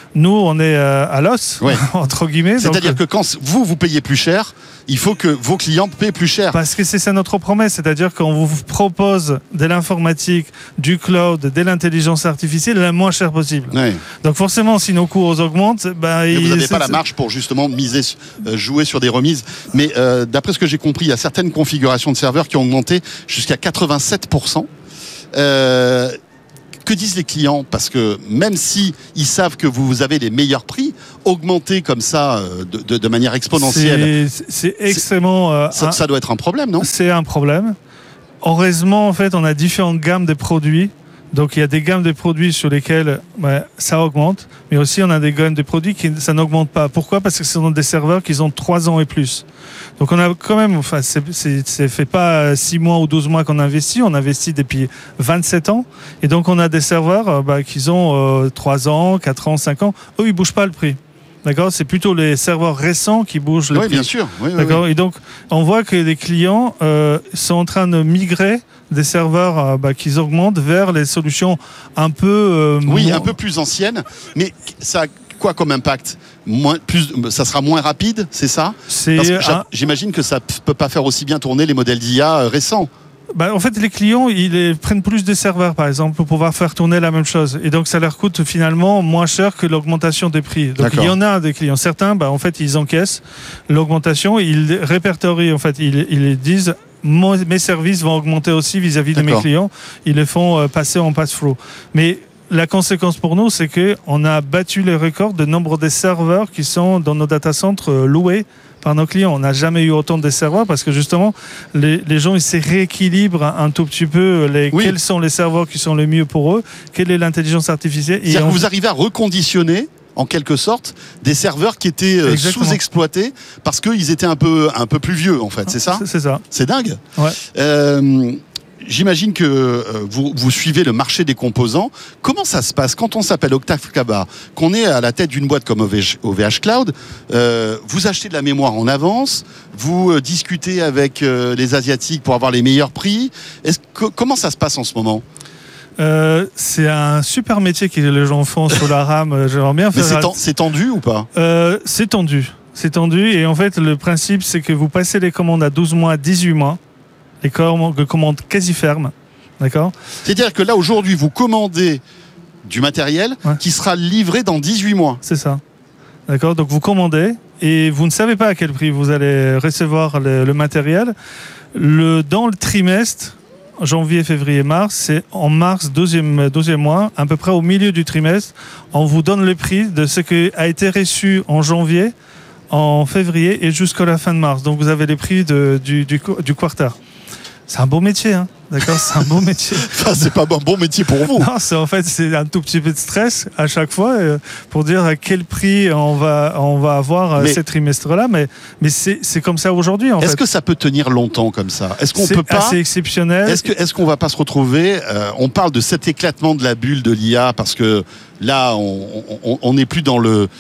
Nous, on est euh, à l'os, ouais. entre guillemets. C'est-à-dire donc, que quand vous, vous payez plus cher, il faut que vos clients paient plus cher. Parce que c'est ça notre promesse, c'est-à-dire qu'on vous propose de l'informatique, du cloud, de l'intelligence artificielle la moins chère possible. Ouais. Donc forcément, si nos coûts augmentent, bah, mais vous n'avez pas c'est, la marge pour justement miser, euh, jouer sur des remises. Mais euh, d'après ce que j'ai compris, il y a certaines configurations de serveurs qui ont augmenté jusqu'à quatre-vingt-sept pour cent. Euh, Que disent les clients? Parce que même si ils savent que vous avez les meilleurs prix, augmenter comme ça de, de, de manière exponentielle, c'est, c'est extrêmement. Euh, ça, ça doit être un problème, non? C'est un problème. Heureusement, en fait, on a différentes gammes de produits. Donc, il y a des gammes de produits sur lesquelles bah, ça augmente, mais aussi on a des gammes de produits qui ça n'augmente pas. Pourquoi? Parce que ce sont des serveurs qui ont trois ans et plus. Donc, on a quand même, enfin, c'est, c'est, c'est fait pas six mois ou douze mois qu'on investit, on investit depuis vingt-sept ans, et donc on a des serveurs bah, qui ont euh, trois ans, quatre ans, cinq ans. Eux, ils bougent pas le prix. D'accord, c'est plutôt les serveurs récents qui bougent le oui, prix. Bien sûr. Oui, D'accord. Oui, oui. Et donc, on voit que les clients euh, sont en train de migrer des serveurs euh, bah, qui augmentent vers les solutions un peu... Euh, oui, moins... un peu plus anciennes. Mais ça a quoi comme impact? Moins, plus, ça sera moins rapide, c'est ça? c'est Parce que un... J'imagine que ça ne peut pas faire aussi bien tourner les modèles d'I A récents. Bah, en fait, les clients, ils prennent plus de serveurs, par exemple, pour pouvoir faire tourner la même chose. Et donc, ça leur coûte finalement moins cher que l'augmentation des prix. Donc, D'accord. Il y en a des clients. Certains, bah, en fait, ils encaissent l'augmentation, ils répertorient, en fait, ils, ils disent... mes services vont augmenter aussi vis-à-vis D'accord. de mes clients. Ils les font passer en pass-through. Mais la conséquence pour nous, c'est qu'on a battu les records de nombre de serveurs qui sont dans nos data centers loués par nos clients. On n'a jamais eu autant de serveurs parce que justement, les, les gens ils se rééquilibrent un tout petit peu les, oui. quels sont les serveurs qui sont les mieux pour eux, quelle est l'intelligence artificielle. C'est-à-dire et on... que vous arrivez à reconditionner en quelque sorte, des serveurs qui étaient euh, sous-exploités parce qu'ils étaient un peu, un peu plus vieux, en fait, c'est ça? C'est ça. C'est dingue. Ouais. Euh, J'imagine que euh, vous, vous suivez le marché des composants. Comment ça se passe quand on s'appelle Octave Klaba, qu'on est à la tête d'une boîte comme O V H Cloud, euh, vous achetez de la mémoire en avance, vous euh, discutez avec euh, les Asiatiques pour avoir les meilleurs prix. Est-ce que, comment ça se passe en ce moment? Euh, c'est un super métier que les gens font sur la RAM. J'aimerais bien faire. Mais c'est, ten- c'est tendu ou pas? euh, C'est tendu. C'est tendu. Et en fait, le principe, c'est que vous passez les commandes à douze mois, dix-huit mois. Les commandes quasi fermes. D'accord? C'est-à-dire que là, aujourd'hui, vous commandez du matériel ouais. qui sera livré dans dix-huit mois. C'est ça. D'accord? Donc, vous commandez et vous ne savez pas à quel prix vous allez recevoir le, le matériel. Le, dans le trimestre, janvier, février, mars, c'est en mars, douzième, douzième mois, à peu près au milieu du trimestre, on vous donne le prix de ce qui a été reçu en janvier, en février et jusqu'à la fin de mars. Donc vous avez les prix de, du, du, du quarter. C'est un beau métier, hein. D'accord, c'est un beau métier. Enfin, c'est pas un bon métier pour vous. Non, c'est en fait c'est un tout petit peu de stress à chaque fois euh, pour dire à quel prix on va on va avoir mais, ce trimestre-là, mais mais c'est c'est comme ça aujourd'hui. En est-ce fait. que ça peut tenir longtemps comme ça? Est-ce qu'on c'est peut pas? assez exceptionnel. Est-ce que est-ce qu'on va pas se retrouver? euh, On parle de cet éclatement de la bulle de l'I A parce que là on n'est plus dans le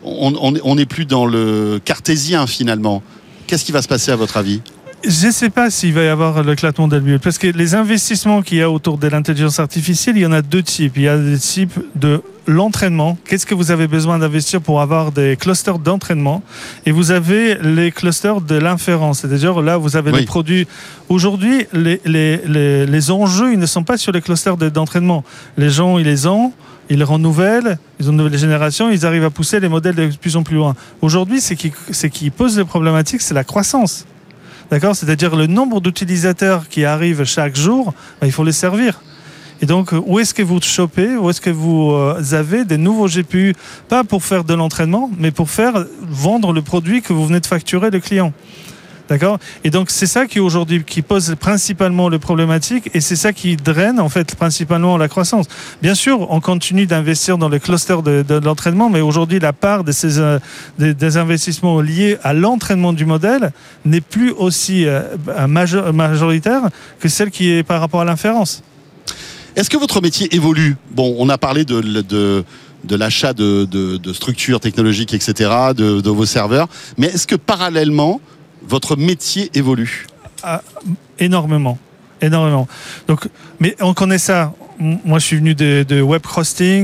on on n'est plus dans le cartésien finalement. Qu'est-ce qui va se passer à votre avis? Je ne sais pas s'il va y avoir l'éclatement de la bulle, parce que les investissements qu'il y a autour de l'intelligence artificielle, il y en a deux types. Il y a des types de l'entraînement. Qu'est-ce que vous avez besoin d'investir pour avoir des clusters d'entraînement? Et vous avez les clusters de l'inférence. C'est-à-dire, là, vous avez oui. les produits. Aujourd'hui, les, les, les, les enjeux, ils ne sont pas sur les clusters d'entraînement. Les gens, ils les ont. Ils les renouvellent, ils ont de nouvelles générations, ils arrivent à pousser les modèles de plus en plus loin. Aujourd'hui, ce qui, ce qui pose les problématiques, c'est la croissance. D'accord? C'est-à-dire le nombre d'utilisateurs qui arrivent chaque jour, ben, il faut les servir. Et donc, où est-ce que vous chopez, où est-ce que vous avez des nouveaux G P U, pas pour faire de l'entraînement, mais pour faire vendre le produit que vous venez de facturer le client. D'accord? Et donc, c'est ça qui aujourd'hui qui pose principalement les problématiques et c'est ça qui draine en fait principalement la croissance. Bien sûr, on continue d'investir dans les clusters de, de, de l'entraînement, mais aujourd'hui, la part de ces, euh, des, des investissements liés à l'entraînement du modèle n'est plus aussi euh, major, majoritaire que celle qui est par rapport à l'inférence. Est-ce que votre métier évolue? Bon, on a parlé de... de... de l'achat de, de, de structures technologiques, et cetera, de, de vos serveurs, mais est-ce que parallèlement, votre métier évolue? Ah, énormément, énormément. Donc, mais on connaît ça. Moi, je suis venu de, de web hosting.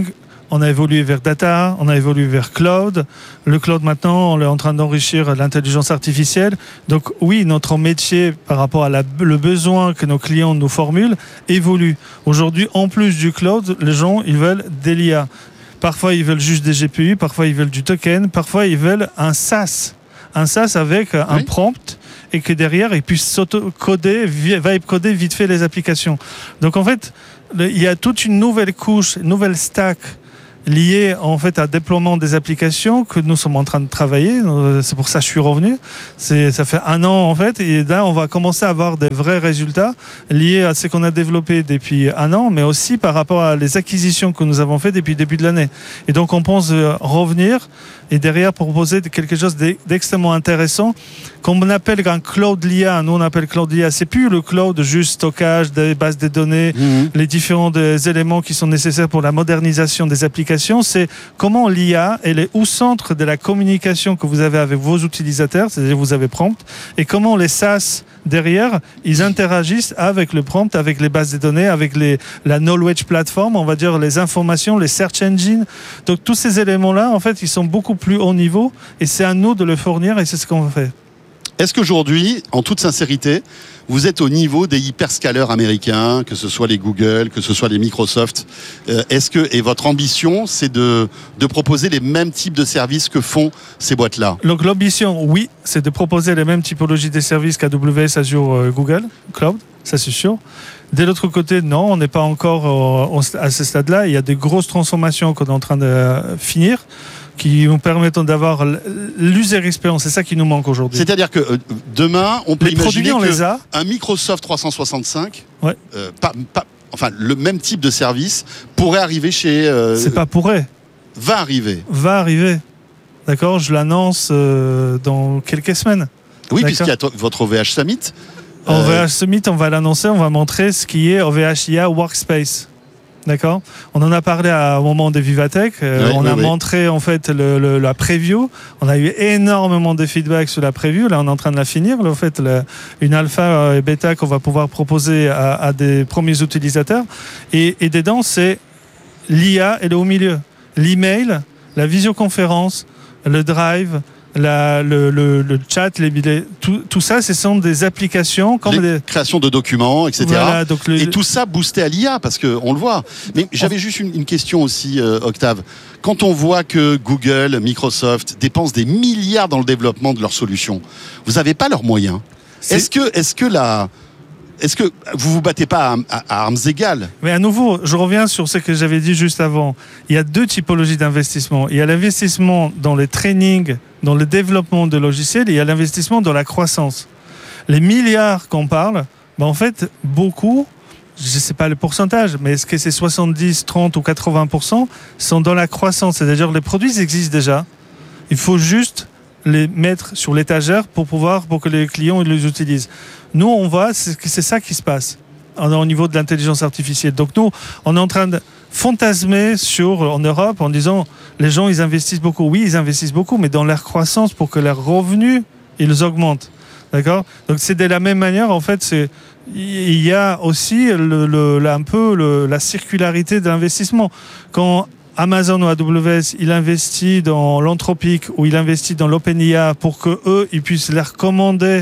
on a évolué vers data, on a évolué vers cloud. Le cloud maintenant, on est en train d'enrichir l'intelligence artificielle. Donc oui, notre métier par rapport à la, le besoin que nos clients nous formulent évolue. Aujourd'hui, en plus du cloud, les gens, ils veulent des l'I A. Parfois, ils veulent juste des G P U, parfois, ils veulent du token, parfois, ils veulent un SaaS. Un SaaS avec un oui. prompt et que derrière, ils puissent s'auto-coder, vibe-coder vite fait les applications. Donc en fait, le, il y a toute une nouvelle couche, une nouvelle stack liée en fait à déploiement des applications que nous sommes en train de travailler. C'est pour ça que je suis revenu. C'est, ça fait un an en fait, et là on va commencer à avoir des vrais résultats liés à ce qu'on a développé depuis un an, mais aussi par rapport à les acquisitions que nous avons fait depuis le début de l'année. Et donc on pense revenir et derrière proposer quelque chose d'extrêmement intéressant qu'on appelle un cloud l'I A. Nous on appelle cloud l'I A. C'est plus le cloud juste stockage des bases de données, mmh. les différents des éléments qui sont nécessaires pour la modernisation des applications. C'est comment l'I A elle est au centre de la communication que vous avez avec vos utilisateurs, c'est-à-dire vous avez prompt, et comment les SaaS derrière, ils interagissent avec le prompt, avec les bases de données, avec les, la knowledge platform, on va dire les informations, les search engines. Donc tous ces éléments-là, en fait, ils sont beaucoup plus haut niveau et c'est à nous de le fournir et c'est ce qu'on fait. Est-ce qu'aujourd'hui, en toute sincérité, vous êtes au niveau des hyperscalers américains, que ce soit les Google, que ce soit les Microsoft, euh, est-ce que, et votre ambition, c'est de, de proposer les mêmes types de services que font ces boîtes-là? Donc l'ambition, oui, c'est de proposer les mêmes typologies de services qu'A W S, Azure, euh, Google, Cloud, ça c'est sûr. De l'autre côté, non, on n'est pas encore euh, à ce stade-là. Il y a des grosses transformations qu'on est en train de euh, finir, qui nous permettent d'avoir l'user experience. C'est ça qui nous manque aujourd'hui. C'est-à-dire que euh, demain, on peut les imaginer produits, on les a. Un Microsoft trois cent soixante-cinq, ouais. euh, pas, pas, enfin le même type de service pourrait arriver chez. Euh, C'est pas pourrait. Va arriver. Va arriver. D'accord, je l'annonce euh, dans quelques semaines. Oui, puisqu'il y a votre O V H Summit. En euh... O V H Summit, on va l'annoncer, on va montrer ce qui est O V H I A Workspace. D'accord. On en a parlé à, au moment de Vivatech. Euh, oui, on oui, a oui. montré en fait le, le, la preview. On a eu énormément de feedback sur la preview. Là, on est en train de la finir. Là, en fait, le, une alpha et bêta qu'on va pouvoir proposer à, à des premiers utilisateurs. Et, et dedans, c'est l'I A, elle est au milieu. L'email, la visioconférence, le drive. La, le, le, le chat, les, les, tout, tout ça, ce sont des applications comme les des créations de documents, et cetera. Voilà, donc le... Et tout ça boosté à l'I A, parce qu'on le voit. Mais j'avais juste une, une question aussi, euh, Octave. Quand on voit que Google, Microsoft dépensent des milliards dans le développement de leurs solutions, vous n'avez pas leurs moyens. C'est... Est-ce que, est-ce que la... Est-ce que vous vous battez pas à, à, à armes égales? Mais à nouveau, je reviens sur ce que j'avais dit juste avant. Il y a deux typologies d'investissement. Il y a l'investissement dans les trainings, dans le développement de logiciels, et il y a l'investissement dans la croissance. Les milliards qu'on parle, ben en fait, beaucoup, je ne sais pas le pourcentage, mais est-ce que c'est soixante-dix, trente ou quatre-vingts pour cent sont dans la croissance? C'est-à-dire les produits existent déjà. Il faut juste les mettre sur l'étagère pour pouvoir, pour que les clients ils les utilisent. Nous, on voit c'est, c'est ça qui se passe au niveau de l'intelligence artificielle. Donc nous, on est en train de fantasmer sur, en Europe en disant les gens, ils investissent beaucoup. Oui, ils investissent beaucoup, mais dans leur croissance pour que leurs revenus, ils augmentent. D'accord? Donc c'est de la même manière, en fait, c'est, il y a aussi le, le, un peu le, la circularité de l'investissement. Quand Amazon ou A W S, il investit dans l'Anthropic ou il investit dans l'OpenIA pour que eux, ils puissent leur commander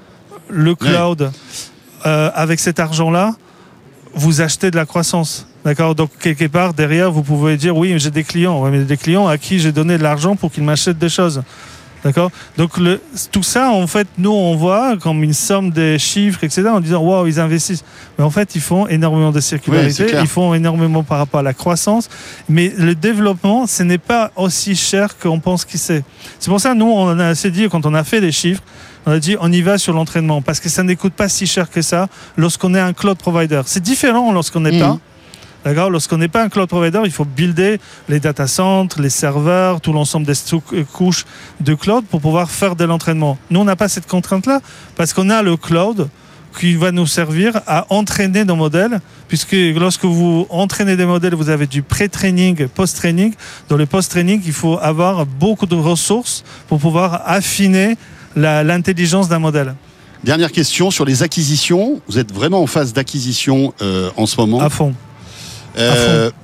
le cloud. Oui. Euh, avec cet argent-là, vous achetez de la croissance. D'accord? Donc, quelque part, derrière, vous pouvez dire, oui, j'ai des clients. Ouais, mais des clients à qui j'ai donné de l'argent pour qu'ils m'achètent des choses. D'accord? Donc, le, tout ça, en fait, nous, on voit comme une somme des chiffres, et cetera, en disant, waouh, ils investissent. Mais en fait, ils font énormément de circularité, oui, ils font énormément par rapport à la croissance. Mais le développement, ce n'est pas aussi cher qu'on pense qu'il c'est. C'est pour ça, nous, on a assez dit, quand on a fait les chiffres, on a dit, on y va sur l'entraînement, parce que ça ne coûte pas si cher que ça lorsqu'on est un cloud provider. C'est différent lorsqu'on n'est mmh. pas. D'accord? Lorsqu'on n'est pas un cloud provider, il faut builder les data centers, les serveurs, tout l'ensemble des couches de cloud pour pouvoir faire de l'entraînement. Nous, on n'a pas cette contrainte-là parce qu'on a le cloud qui va nous servir à entraîner nos modèles, puisque lorsque vous entraînez des modèles, vous avez du pré-training, post-training. Dans le post-training, il faut avoir beaucoup de ressources pour pouvoir affiner la, l'intelligence d'un modèle. Dernière question sur les acquisitions. Vous êtes vraiment en phase d'acquisition euh, en ce moment? À fond. Euh,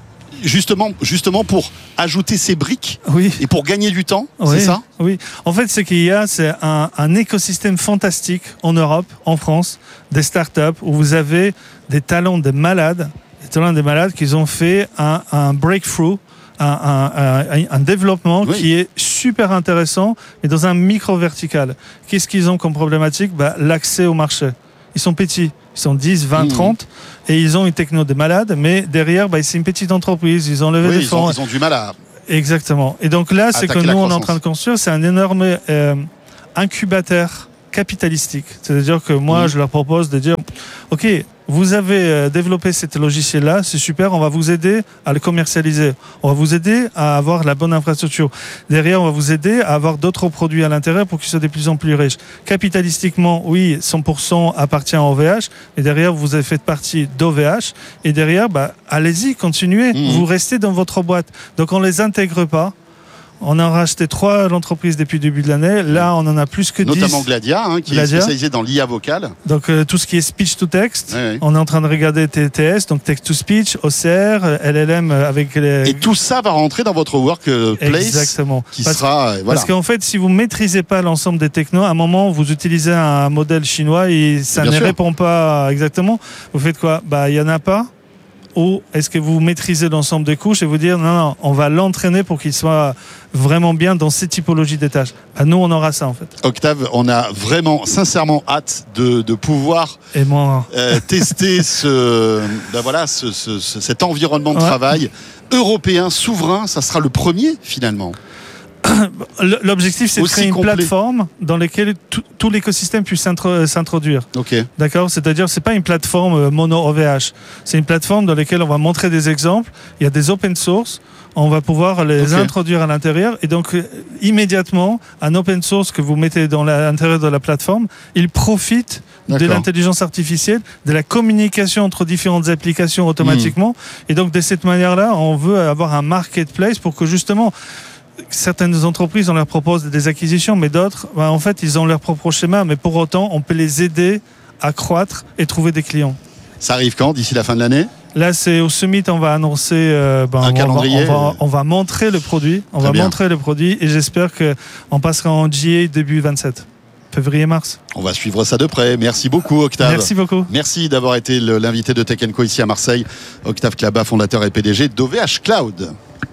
justement, justement pour ajouter ces briques oui. et pour gagner du temps, oui. c'est ça? Oui. En fait, ce qu'il y a, c'est un, un écosystème fantastique en Europe, en France, des startups où vous avez des talents de malades, des talents de malades qui ont fait un, un breakthrough. Un, un, un, un développement oui. qui est super intéressant et dans un micro-vertical. Qu'est-ce qu'ils ont comme problématique? bah, L'accès au marché. Ils sont petits, ils sont dix, vingt, mmh. trente et ils ont une techno de malade, mais derrière, bah, c'est une petite entreprise, ils ont levé oui, des ils fonds. Ont, ils ont du mal à... Exactement. Et donc là, c'est que nous, on est en train de construire, c'est un énorme euh, incubateur capitalistique. C'est-à-dire que moi, mmh. je leur propose de dire, OK, vous avez développé cette logiciel-là, c'est super, on va vous aider à le commercialiser. On va vous aider à avoir la bonne infrastructure. Derrière, on va vous aider à avoir d'autres produits à l'intérieur pour qu'ils soient de plus en plus riches. Capitalistiquement, oui, cent pour cent appartient à O V H, mais derrière, vous avez fait partie d'O V H. Et derrière, bah, allez-y, continuez. Mmh. Vous restez dans votre boîte. Donc, on ne les intègre pas. On a racheté trois entreprises depuis le début de l'année. Là, on en a plus que dix. Notamment Gladia, hein, qui Gladia. est spécialisé dans l'I A vocale. Donc, euh, tout ce qui est speech to text. Oui, oui. On est en train de regarder T T S, donc text to speech, O C R, L L M avec les... Et tout ça va rentrer dans votre workplace. Exactement. Qui parce, sera, voilà. Parce qu'en fait, si vous ne maîtrisez pas l'ensemble des technos, à un moment, vous utilisez un modèle chinois et ça Bien ne sûr. répond pas exactement. Vous faites quoi? Bah, il n'y en a pas. Ou est-ce que vous maîtrisez l'ensemble des couches et vous dire non, non, on va l'entraîner pour qu'il soit vraiment bien dans ces typologies des tâches. À nous, on aura ça en fait. Octave, on a vraiment, sincèrement hâte de, de pouvoir et moi. Euh, tester ce, ben voilà, ce, ce, ce, cet environnement de ouais. travail européen, souverain. Ça sera le premier finalement. L'objectif, c'est de créer une complet. plateforme dans laquelle tout, tout l'écosystème puisse s'introduire. Ok. D'accord. C'est-à-dire, c'est pas une plateforme mono O V H. C'est une plateforme dans laquelle on va montrer des exemples. Il y a des open source. On va pouvoir les okay. introduire à l'intérieur. Et donc, immédiatement, un open source que vous mettez dans l'intérieur de la plateforme, il profite de l'intelligence artificielle, de la communication entre différentes applications automatiquement. Mmh. Et donc, de cette manière-là, on veut avoir un marketplace pour que justement, certaines entreprises, on leur propose des acquisitions, mais d'autres, ben, en fait, ils ont leur propre schéma, mais pour autant, on peut les aider à croître et trouver des clients. Ça arrive quand? D'ici la fin de l'année? Là, c'est au Summit, on va annoncer, euh, ben, un on calendrier. Va, on, va, on va montrer le produit, on Très va bien. montrer le produit, et j'espère qu'on passera en G A début vingt-sept. Février-mars. On va suivre ça de près. Merci beaucoup, Octave. Merci beaucoup. Merci d'avoir été l'invité de Tech and Co ici à Marseille. Octave Klaba, fondateur et P D G d'O V H Cloud.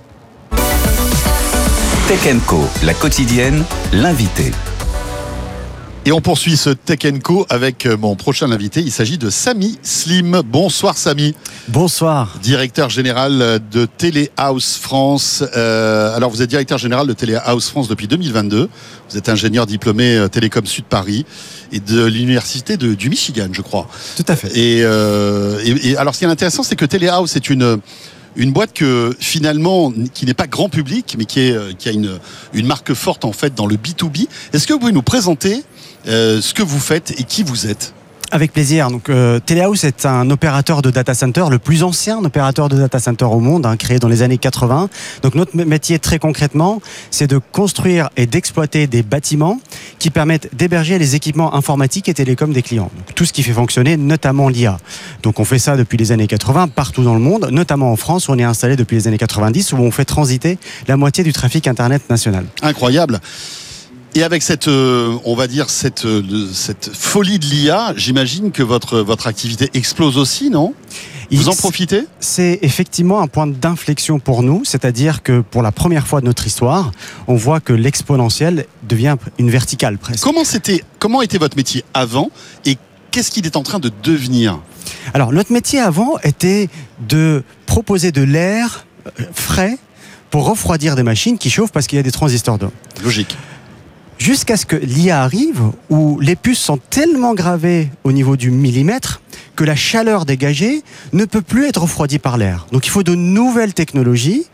Tech and Co, la quotidienne, l'invité. Et on poursuit ce Tech and Co avec mon prochain invité. Il s'agit de Samy Slim. Bonsoir Samy. Bonsoir. Directeur général de Téléhouse France. Euh, alors vous êtes directeur général de Téléhouse France depuis deux mille vingt-deux. Vous êtes ingénieur diplômé Télécom Sud Paris et de l'université de, du Michigan, je crois. Tout à fait. Et, euh, et, et alors ce qui est intéressant, c'est que Téléhouse est une... Une boîte que finalement qui n'est pas grand public, mais qui, est, qui a une, une marque forte en fait dans le B deux B. Est-ce que vous pouvez nous présenter euh, ce que vous faites et qui vous êtes? Avec plaisir. Donc, euh, Téléhouse est un opérateur de data center, le plus ancien opérateur de data center au monde, hein, créé dans les années quatre-vingts. Donc, notre métier, très concrètement, c'est de construire et d'exploiter des bâtiments qui permettent d'héberger les équipements informatiques et télécoms des clients. Donc, tout ce qui fait fonctionner, notamment l'I A. Donc, on fait ça depuis les années quatre-vingts, partout dans le monde, notamment en France, où on est installé depuis les années quatre-vingt-dix, où on fait transiter la moitié du trafic Internet national. Incroyable. Et avec cette, euh, on va dire, cette, euh, cette folie de l'I A, j'imagine que votre, votre activité explose aussi, non ? Vous en profitez ? C'est effectivement un point d'inflexion pour nous, c'est-à-dire que pour la première fois de notre histoire, on voit que l'exponentielle devient une verticale presque. Comment c'était, comment était votre métier avant et qu'est-ce qu'il est en train de devenir ? Alors, notre métier avant était de proposer de l'air frais pour refroidir des machines qui chauffent parce qu'il y a des transistors d'eau. Logique. Jusqu'à ce que l'I A arrive, où les puces sont tellement gravées au niveau du millimètre que la chaleur dégagée ne peut plus être refroidie par l'air. Donc il faut de nouvelles technologies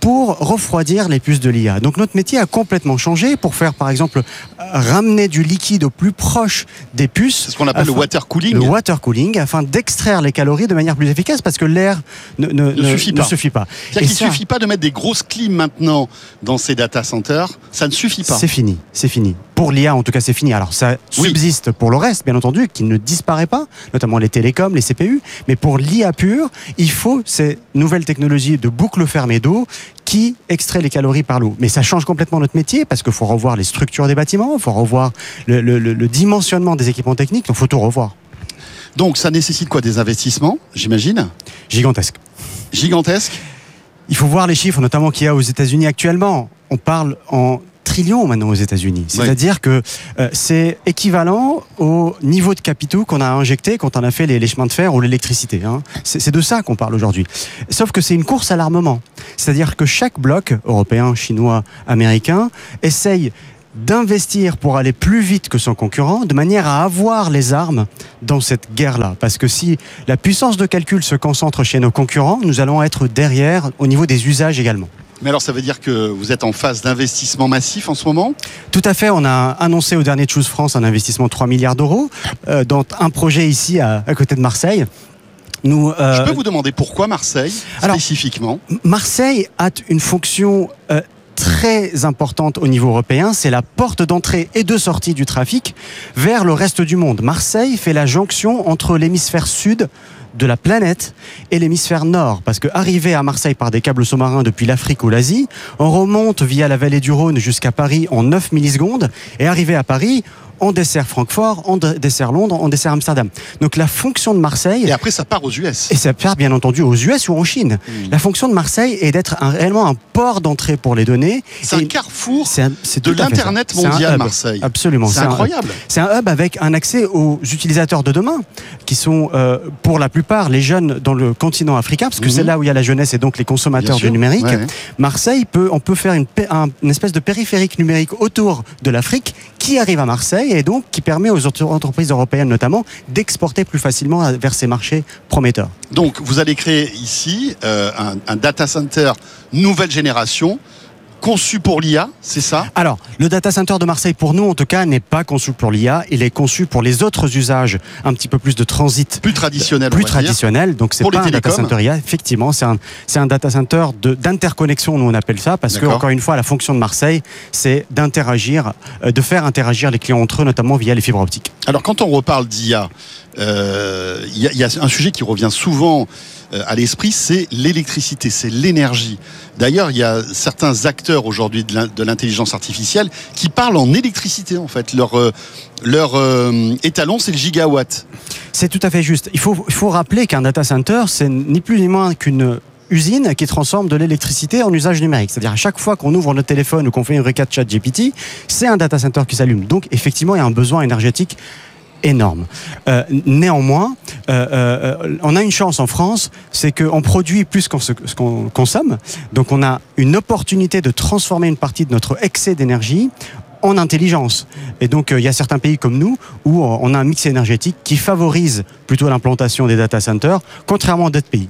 pour refroidir les puces de l'I A. Donc notre métier a complètement changé pour faire par exemple ramener du liquide au plus proche des puces. C'est ce qu'on appelle afin, le water cooling. Le water cooling afin d'extraire les calories de manière plus efficace parce que l'air ne, ne, ne, ne, suffit, ne pas. suffit pas. C'est-à-dire qu'il ne suffit pas de mettre des grosses clim maintenant dans ces data centers, ça ne suffit pas. C'est fini, c'est fini. Pour l'I A, en tout cas, c'est fini. Alors, ça oui. subsiste pour le reste, bien entendu, qui ne disparaît pas, notamment les télécoms, les C P U. Mais pour l'I A pure, il faut ces nouvelles technologies de boucle fermée d'eau qui extrait les calories par l'eau. Mais ça change complètement notre métier parce qu'il faut revoir les structures des bâtiments, il faut revoir le, le, le, le dimensionnement des équipements techniques, donc il faut tout revoir. Donc, ça nécessite quoi? Des investissements, j'imagine? Gigantesques. Gigantesques? Il faut voir les chiffres, notamment qu'il y a aux États-Unis actuellement. On parle en trillions maintenant aux États-Unis. C'est-à-dire oui. que euh, c'est équivalent au niveau de capitaux qu'on a injecté quand on a fait les, les chemins de fer ou l'électricité. Hein. C'est, c'est de ça qu'on parle aujourd'hui. Sauf que c'est une course à l'armement. C'est-à-dire que chaque bloc, européen, chinois, américain, essaye d'investir pour aller plus vite que son concurrent, de manière à avoir les armes dans cette guerre-là. Parce que si la puissance de calcul se concentre chez nos concurrents, nous allons être derrière au niveau des usages également. Mais alors ça veut dire que vous êtes en phase d'investissement massif en ce moment? Tout à fait, on a annoncé au dernier Choose France un investissement de trois milliards d'euros euh, dans un projet ici à, à côté de Marseille. Nous, euh... Je peux vous demander pourquoi Marseille alors, spécifiquement? Marseille a une fonction euh, très importante au niveau européen, c'est la porte d'entrée et de sortie du trafic vers le reste du monde. Marseille fait la jonction entre l'hémisphère sud de la planète et l'hémisphère nord, parce que arriver à Marseille par des câbles sous-marins depuis l'Afrique ou l'Asie, on remonte via la vallée du Rhône jusqu'à Paris en neuf millisecondes, et arriver à Paris, on dessert Francfort, on dessert Londres, on dessert Amsterdam. Donc la fonction de Marseille... Et après ça part aux U S. Et ça part bien entendu aux U S ou en Chine. Mmh. La fonction de Marseille est d'être un, réellement un port d'entrée pour les données. C'est et un carrefour c'est un, c'est de l'Internet mondial, Marseille. Absolument. C'est, c'est incroyable. Un c'est un hub avec un accès aux utilisateurs de demain, qui sont euh, pour la plupart les jeunes dans le continent africain, parce que mmh. c'est là où il y a la jeunesse et donc les consommateurs du numérique. Ouais, ouais. Marseille, peut, on peut faire une, un, une espèce de périphérique numérique autour de l'Afrique qui arrive à Marseille et donc qui permet aux entreprises européennes notamment d'exporter plus facilement vers ces marchés prometteurs. Donc vous allez créer ici euh, un, un data center nouvelle génération conçu pour l'I A, c'est ça? Alors, le data center de Marseille, pour nous en tout cas, n'est pas conçu pour l'I A. Il est conçu pour les autres usages, un petit peu plus de transit. Plus traditionnel, Plus traditionnel. Donc, c'est pour pas un data center I A. Effectivement, c'est un, c'est un data center de, d'interconnexion, nous on appelle ça, parce D'accord. que, encore une fois, la fonction de Marseille, c'est d'interagir, de faire interagir les clients entre eux, notamment via les fibres optiques. Alors, quand on reparle d'I A, il euh, y, y a un sujet qui revient souvent à l'esprit, c'est l'électricité, c'est l'énergie. D'ailleurs, il y a certains acteurs aujourd'hui de l'intelligence artificielle qui parlent en électricité, en fait. Leur, euh, leur euh, étalon, c'est le gigawatt. C'est tout à fait juste. Il faut, il faut rappeler qu'un data center, c'est ni plus ni moins qu'une usine qui transforme de l'électricité en usage numérique. C'est-à-dire à chaque fois qu'on ouvre notre téléphone ou qu'on fait une requête ChatGPT, c'est un data center qui s'allume. Donc, effectivement, il y a un besoin énergétique énorme. Euh, néanmoins, euh, euh, on a une chance en France, c'est qu'on produit plus qu'on se, ce qu'on consomme. Donc on a une opportunité de transformer une partie de notre excès d'énergie en intelligence. Et donc, il euh, y a certains pays comme nous où euh, on a un mix énergétique qui favorise plutôt l'implantation des data centers, contrairement à d'autres pays.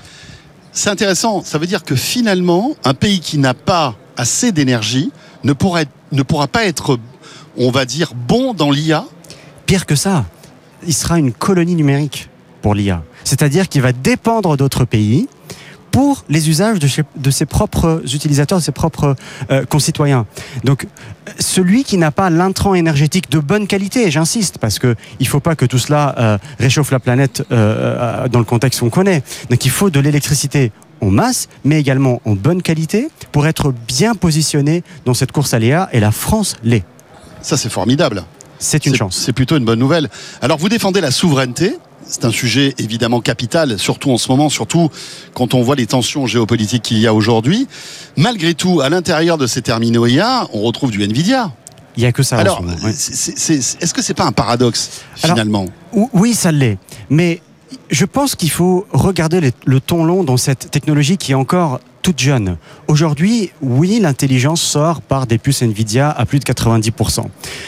C'est intéressant. Ça veut dire que finalement, un pays qui n'a pas assez d'énergie ne pourra, être, ne pourra pas être, on va dire, bon dans l'I A. Pire que ça, il sera une colonie numérique pour l'I A. C'est-à-dire qu'il va dépendre d'autres pays pour les usages de, chez, de ses propres utilisateurs, de ses propres euh, concitoyens. Donc, celui qui n'a pas l'intrant énergétique de bonne qualité, j'insiste, parce qu'il ne faut pas que tout cela euh, réchauffe la planète euh, dans le contexte qu'on connaît. Donc, il faut de l'électricité en masse, mais également en bonne qualité pour être bien positionné dans cette course à l'I A, et la France l'est. Ça, c'est formidable. C'est une c'est, chance. C'est plutôt une bonne nouvelle. Alors, vous défendez la souveraineté. C'est un sujet évidemment capital, surtout en ce moment, surtout quand on voit les tensions géopolitiques qu'il y a aujourd'hui. Malgré tout, à l'intérieur de ces terminaux I A, on retrouve du Nvidia. Il n'y a que ça. Alors, en ce moment, oui. c'est, c'est, est-ce que c'est pas un paradoxe finalement? Alors, oui, ça l'est. Mais je pense qu'il faut regarder les, le ton long dans cette technologie qui est encore toute jeune. Aujourd'hui, oui, l'intelligence sort par des puces Nvidia à plus de quatre-vingt-dix pour cent.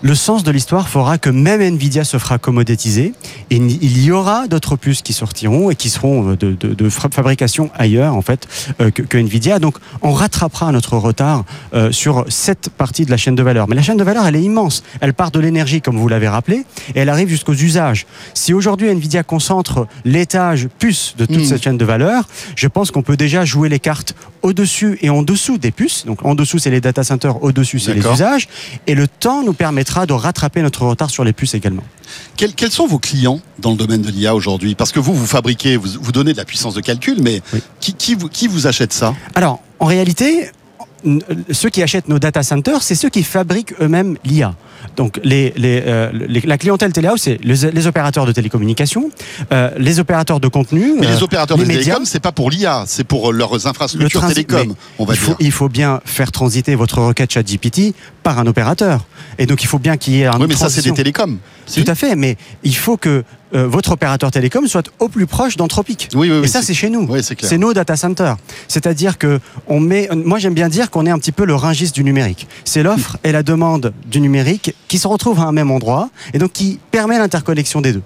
le sens de l'histoire fera que même Nvidia se fera commoditiser et il y aura d'autres puces qui sortiront et qui seront de, de, de fabrication ailleurs en fait euh, que, que Nvidia. Donc on rattrapera notre retard euh, sur cette partie de la chaîne de valeur. Mais la chaîne de valeur, elle est immense. Elle part de l'énergie, comme vous l'avez rappelé, et elle arrive jusqu'aux usages. Si aujourd'hui Nvidia concentre l'étage puce de toute mmh. cette chaîne de valeur, je pense qu'on peut déjà jouer les cartes au-dessus et en dessous des puces. Donc en dessous, c'est les data centers, au-dessus, c'est D'accord. les usages. Et le temps nous permettra de rattraper notre retard sur les puces également. Quels, quels sont vos clients dans le domaine de l'I A aujourd'hui? Parce que vous, vous fabriquez, vous, vous donnez de la puissance de calcul, mais oui. qui, qui, vous, qui vous achète ça? Alors, en réalité, ceux qui achètent nos data centers, c'est ceux qui fabriquent eux-mêmes l'I A. Donc les, les, euh, les, la clientèle téléhouse, c'est les, les opérateurs de télécommunications, euh, les opérateurs de contenu. Mais les opérateurs euh, de télécom, c'est pas pour l'I A, c'est pour leurs infrastructures transi- télécom, on va il faut, dire. Il faut bien faire transiter votre requête ChatGPT par un opérateur. Et donc il faut bien qu'il y ait un. Oui, mais ça, c'est des télécoms. Tout à fait, mais il faut que euh, votre opérateur télécom soit au plus proche d'Anthropic. Oui, oui, oui, et ça, c'est... c'est chez nous. Oui, c'est clair. C'est nos data centers. C'est-à-dire que on met. Moi, j'aime bien dire qu'on est un petit peu le Rungis du numérique. C'est l'offre et la demande du numérique qui se retrouvent à un même endroit et donc qui permet l'interconnexion des deux.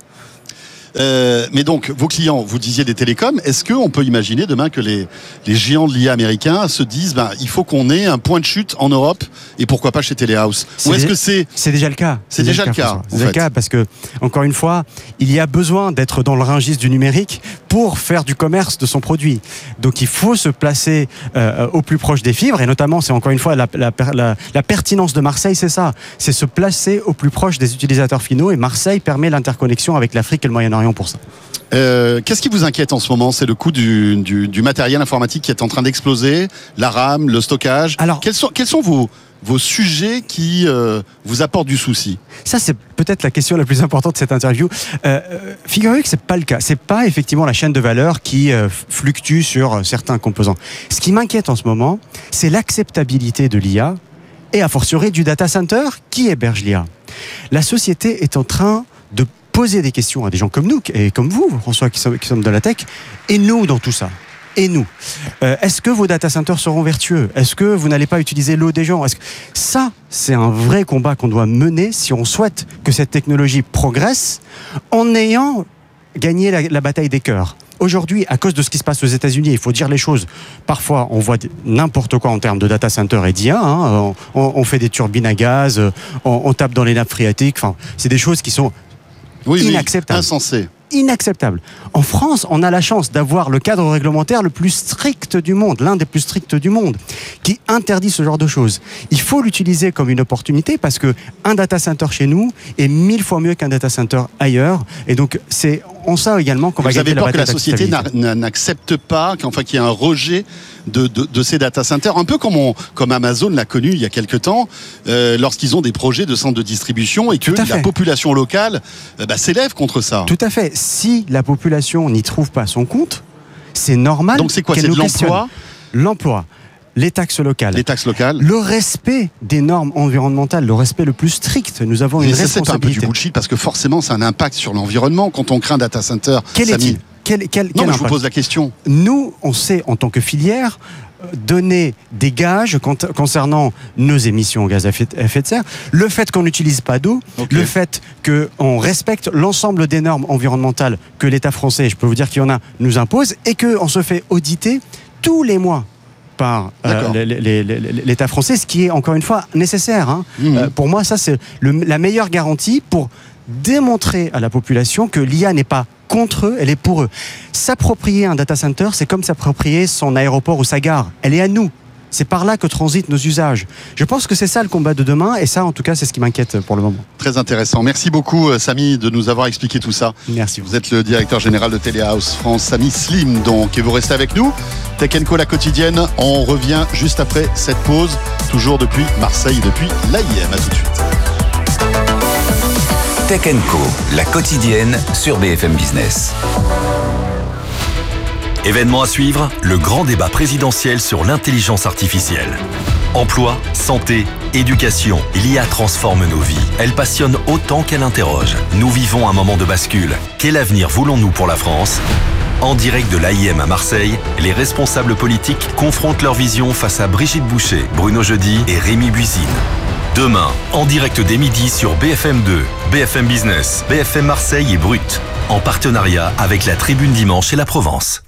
Euh, mais donc, vos clients, vous disiez des télécoms, est-ce qu'on peut imaginer demain que les, les géants de l'I A américains se disent ben, il faut qu'on ait un point de chute en Europe et pourquoi pas chez Telehouse? Ou est-ce dé- que c'est... C'est déjà le cas. C'est, c'est déjà, déjà le cas. C'est déjà le cas parce que, encore une fois, il y a besoin d'être dans le Rungis du numérique pour faire du commerce de son produit. Donc il faut se placer euh, au plus proche des fibres et notamment, c'est encore une fois la, la, la, la pertinence de Marseille, c'est ça. C'est se placer au plus proche des utilisateurs finaux et Marseille permet l'interconnexion avec l'Afrique et le Moyen-Orient pour ça. Euh, qu'est-ce qui vous inquiète en ce moment? C'est le coût du, du, du matériel informatique qui est en train d'exploser, la RAM, le stockage. Alors, quels sont, quels sont vos, vos sujets qui euh, vous apportent du souci? Ça, c'est peut-être la question la plus importante de cette interview. Euh, figurez-vous que c'est pas le cas. C'est pas effectivement la chaîne de valeur qui euh, fluctue sur certains composants. Ce qui m'inquiète en ce moment, c'est l'acceptabilité de l'I A et a fortiori du data center qui héberge l'I A. La société est en train de poser des questions à des gens comme nous et comme vous, François, qui sommes, qui sommes de la tech, et nous dans tout ça. Et nous, euh, est-ce que vos data centers seront vertueux? Est-ce que vous n'allez pas utiliser l'eau des gens? Est-ce que... Ça, c'est un vrai combat qu'on doit mener si on souhaite que cette technologie progresse en ayant gagné la, la bataille des cœurs. Aujourd'hui, à cause de ce qui se passe aux États-Unis, il faut dire les choses. Parfois, on voit n'importe quoi en termes de data center et d'I A. Hein. On, on fait des turbines à gaz, on, on tape dans les nappes phréatiques. Enfin, c'est des choses qui sont oui, inacceptable. Insensé. Inacceptable. En France, on a la chance d'avoir le cadre réglementaire le plus strict du monde, l'un des plus stricts du monde, qui interdit ce genre de choses. Il faut l'utiliser comme une opportunité parce que un data center chez nous est mille fois mieux qu'un data center ailleurs. Et donc, c'est en ça également qu'on va gagner la bataille. Vous avez peur que la société n'accepte pas, qu'enfin qu'il y ait un rejet de, de, de ces data centers, un peu comme, on, comme Amazon l'a connu il y a quelques temps, euh, lorsqu'ils ont des projets de centres de distribution et que la population locale euh, bah, s'élève contre ça. Tout à fait. Si la population n'y trouve pas son compte, c'est normal. Donc c'est quoi? qu'elle C'est de nous l'emploi? L'emploi. Les taxes locales. Les taxes locales. Le respect des normes environnementales, le respect le plus strict. Nous avons une Mais ça, responsabilité. c'est un peu du bullshit parce que forcément, ça a un impact sur l'environnement quand on crée un data center. Quel est-il? Quel, quel, Non, quel mais je vous pose la question. Nous, on sait en tant que filière donner des gages concernant nos émissions en gaz à effet de serre, le fait qu'on n'utilise pas d'eau, okay. le fait qu'on respecte l'ensemble des normes environnementales que l'État français, je peux vous dire qu'il y en a, nous impose, et qu'on se fait auditer tous les mois par euh, l'État français, ce qui est encore une fois nécessaire. Hein. Mmh. Euh, pour moi, ça c'est le, la meilleure garantie pour démontrer à la population que l'I A n'est pas contre eux, elle est pour eux. S'approprier un data center, c'est comme s'approprier son aéroport ou sa gare. Elle est à nous. C'est par là que transitent nos usages. Je pense que c'est ça le combat de demain, et ça, en tout cas, c'est ce qui m'inquiète pour le moment. Très intéressant. Merci beaucoup, Samy, de nous avoir expliqué tout ça. Merci. Vous êtes le directeur général de Telehouse France, Samy Slim, donc, et vous restez avec nous. Tech and Co, la quotidienne, on revient juste après cette pause, toujours depuis Marseille, depuis l'A I M. À tout de suite. Tech and Co, la quotidienne sur B F M Business. Événement à suivre, le grand débat présidentiel sur l'intelligence artificielle. Emploi, santé, éducation, l'I A transforme nos vies. Elle passionne autant qu'elle interroge. Nous vivons un moment de bascule. Quel avenir voulons-nous pour la France ? En direct de l'A I M à Marseille, les responsables politiques confrontent leur vision face à Brigitte Boucher, Bruno Jeudi et Rémi Buisine. Demain, en direct dès midi sur B F M deux, B F M Business, B F M Marseille et Brut, en partenariat avec la Tribune Dimanche et la Provence.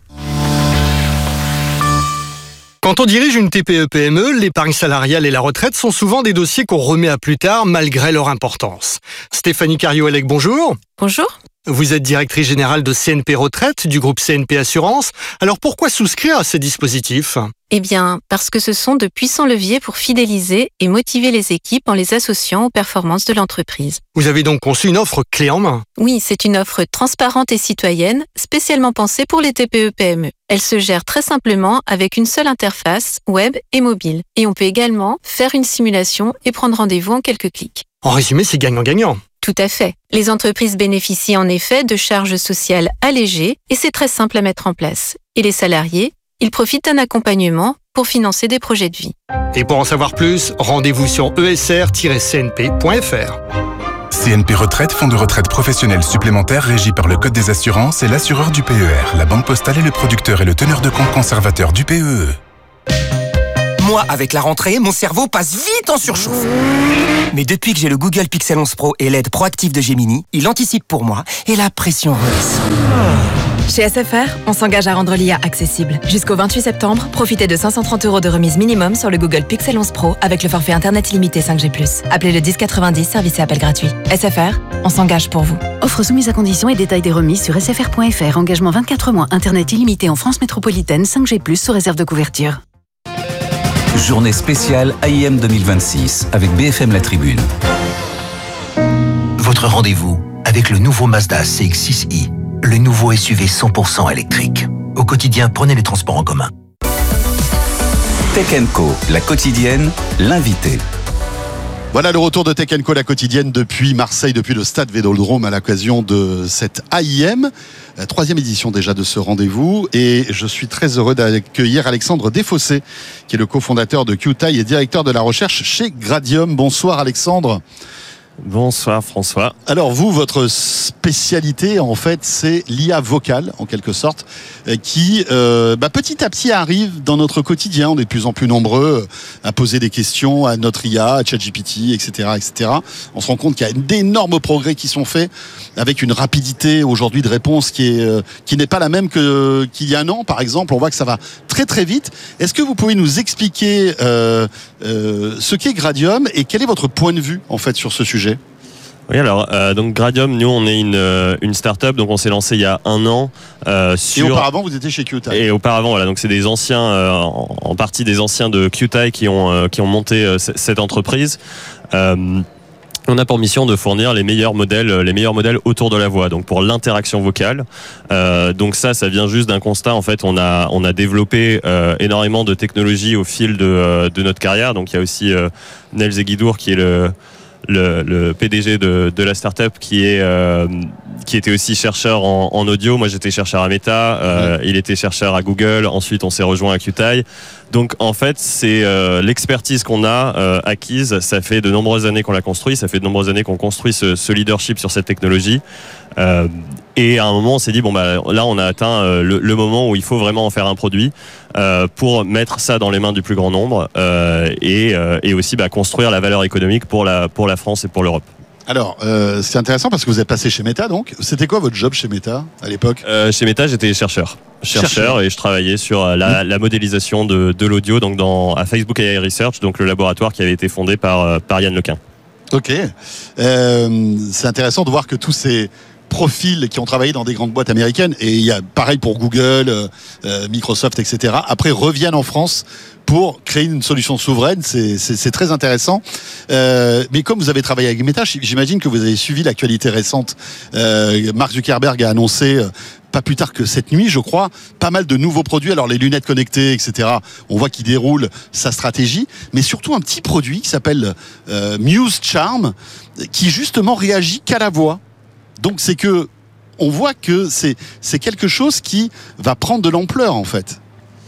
Quand on dirige une T P E P M E, l'épargne salariale et la retraite sont souvent des dossiers qu'on remet à plus tard malgré leur importance. Stéphanie Cario-Elec, bonjour. Bonjour. Vous êtes directrice générale de C N P Retraite du groupe C N P Assurance. Alors pourquoi souscrire à ces dispositifs ? Eh bien, parce que ce sont de puissants leviers pour fidéliser et motiver les équipes en les associant aux performances de l'entreprise. Vous avez donc conçu une offre clé en main. Oui, c'est une offre transparente et citoyenne, spécialement pensée pour les T P E P M E. Elle se gère très simplement avec une seule interface, web et mobile. Et on peut également faire une simulation et prendre rendez-vous en quelques clics. En résumé, c'est gagnant-gagnant. Tout à fait. Les entreprises bénéficient en effet de charges sociales allégées et c'est très simple à mettre en place. Et les salariés, ils profitent d'un accompagnement pour financer des projets de vie. Et pour en savoir plus, rendez-vous sur e s r tiret c n p point f r. C N P Retraite, fonds de retraite professionnel supplémentaire régi par le Code des assurances et l'assureur du P E R. La Banque Postale est le producteur et le teneur de compte conservateur du P E E. Moi, avec la rentrée, mon cerveau passe vite en surchauffe. Mais depuis que j'ai le Google Pixel onze Pro et L E D proactif de Gemini, il anticipe pour moi et la pression redescend. Chez S F R, on s'engage à rendre l'I A accessible. Jusqu'au vingt-huit septembre, profitez de cinq cent trente euros de remise minimum sur le Google Pixel onze Pro avec le forfait Internet illimité cinq G plus. Appelez le dix quatre-vingt-dix, service et appel gratuit. S F R, on s'engage pour vous. Offre soumise à conditions et détails des remises sur s f r point f r. Engagement vingt-quatre mois, Internet illimité en France métropolitaine, cinq G plus, sous réserve de couverture. Journée spéciale A I M deux mille vingt-six avec B F M La Tribune. Votre rendez-vous avec le nouveau Mazda C X six i, le nouveau S U V cent pour cent électrique. Au quotidien, prenez les transports en commun. Tech and Co, la quotidienne, l'invité. Voilà le retour de Tech and Co, la quotidienne depuis Marseille, depuis le stade Vélodrome à l'occasion de cette A I M. La troisième édition déjà de ce rendez-vous. Et je suis très heureux d'accueillir Alexandre Desfossés, qui est le cofondateur de Qtaille et directeur de la recherche chez Gradium. Bonsoir Alexandre. Bonsoir François. Alors vous, votre spécialité en fait, c'est l'I A vocale en quelque sorte, qui euh, bah, petit à petit arrive dans notre quotidien. On est de plus en plus nombreux à poser des questions à notre I A, à ChatGPT, et cetera, et cetera. On se rend compte qu'il y a d'énormes progrès qui sont faits avec une rapidité aujourd'hui de réponse qui est euh, qui n'est pas la même que qu'il y a un an, par exemple. On voit que ça va très très vite. Est-ce que vous pouvez nous expliquer euh, euh, ce qu'est Gradium et quel est votre point de vue en fait sur ce sujet? Oui, alors euh, donc Gradium, nous on est une euh, une start-up, donc on s'est lancé il y a un an. Euh, sur... Et auparavant, vous étiez chez Qtaille. Et auparavant, voilà, donc c'est des anciens, euh, en, en partie des anciens de Qtaille qui ont euh, qui ont monté euh, c- cette entreprise. Euh, On a pour mission de fournir les meilleurs modèles, les meilleurs modèles autour de la voix. Donc pour l'interaction vocale, euh, donc ça, ça vient juste d'un constat. En fait, on a on a développé euh, énormément de technologies au fil de euh, de notre carrière. Donc il y a aussi euh, Nel Zeguidour qui est le Le, le P D G de, de la startup qui est euh, qui était aussi chercheur en, en audio. Moi, j'étais chercheur à Meta. Euh, mmh. Il était chercheur à Google. Ensuite, on s'est rejoint à Qtaille. Donc, en fait, c'est euh, l'expertise qu'on a euh, acquise. Ça fait de nombreuses années qu'on l'a construit. Ça fait de nombreuses années qu'on construit ce, ce leadership sur cette technologie. Euh, et à un moment, on s'est dit bon bah là, on a atteint euh, le, le moment où il faut vraiment en faire un produit euh, pour mettre ça dans les mains du plus grand nombre euh, et, euh, et aussi bah, construire la valeur économique pour la pour la France et pour l'Europe. Alors, euh, c'est intéressant parce que vous êtes passé chez Meta, donc. C'était quoi votre job chez Meta à l'époque? euh, Chez Meta, j'étais chercheur. Chercheur, chercheur et je travaillais sur la, mmh. la modélisation de, de l'audio, donc dans à Facebook A I Research, donc le laboratoire qui avait été fondé par par Yann Lequin. Ok, euh, c'est intéressant de voir que tous ces profils qui ont travaillé dans des grandes boîtes américaines, et il y a pareil pour Google, euh, Microsoft, et cetera, après reviennent en France pour créer une solution souveraine. C'est, c'est, c'est très intéressant. Euh, mais comme vous avez travaillé avec Meta, j'imagine que vous avez suivi l'actualité récente. Euh, Mark Zuckerberg a annoncé, euh, pas plus tard que cette nuit, je crois, pas mal de nouveaux produits. Alors les lunettes connectées, et cetera. On voit qu'il déroule sa stratégie, mais surtout un petit produit qui s'appelle euh, Muse Charm, qui justement réagit qu'à la voix. Donc c'est que on voit que c'est c'est quelque chose qui va prendre de l'ampleur en fait.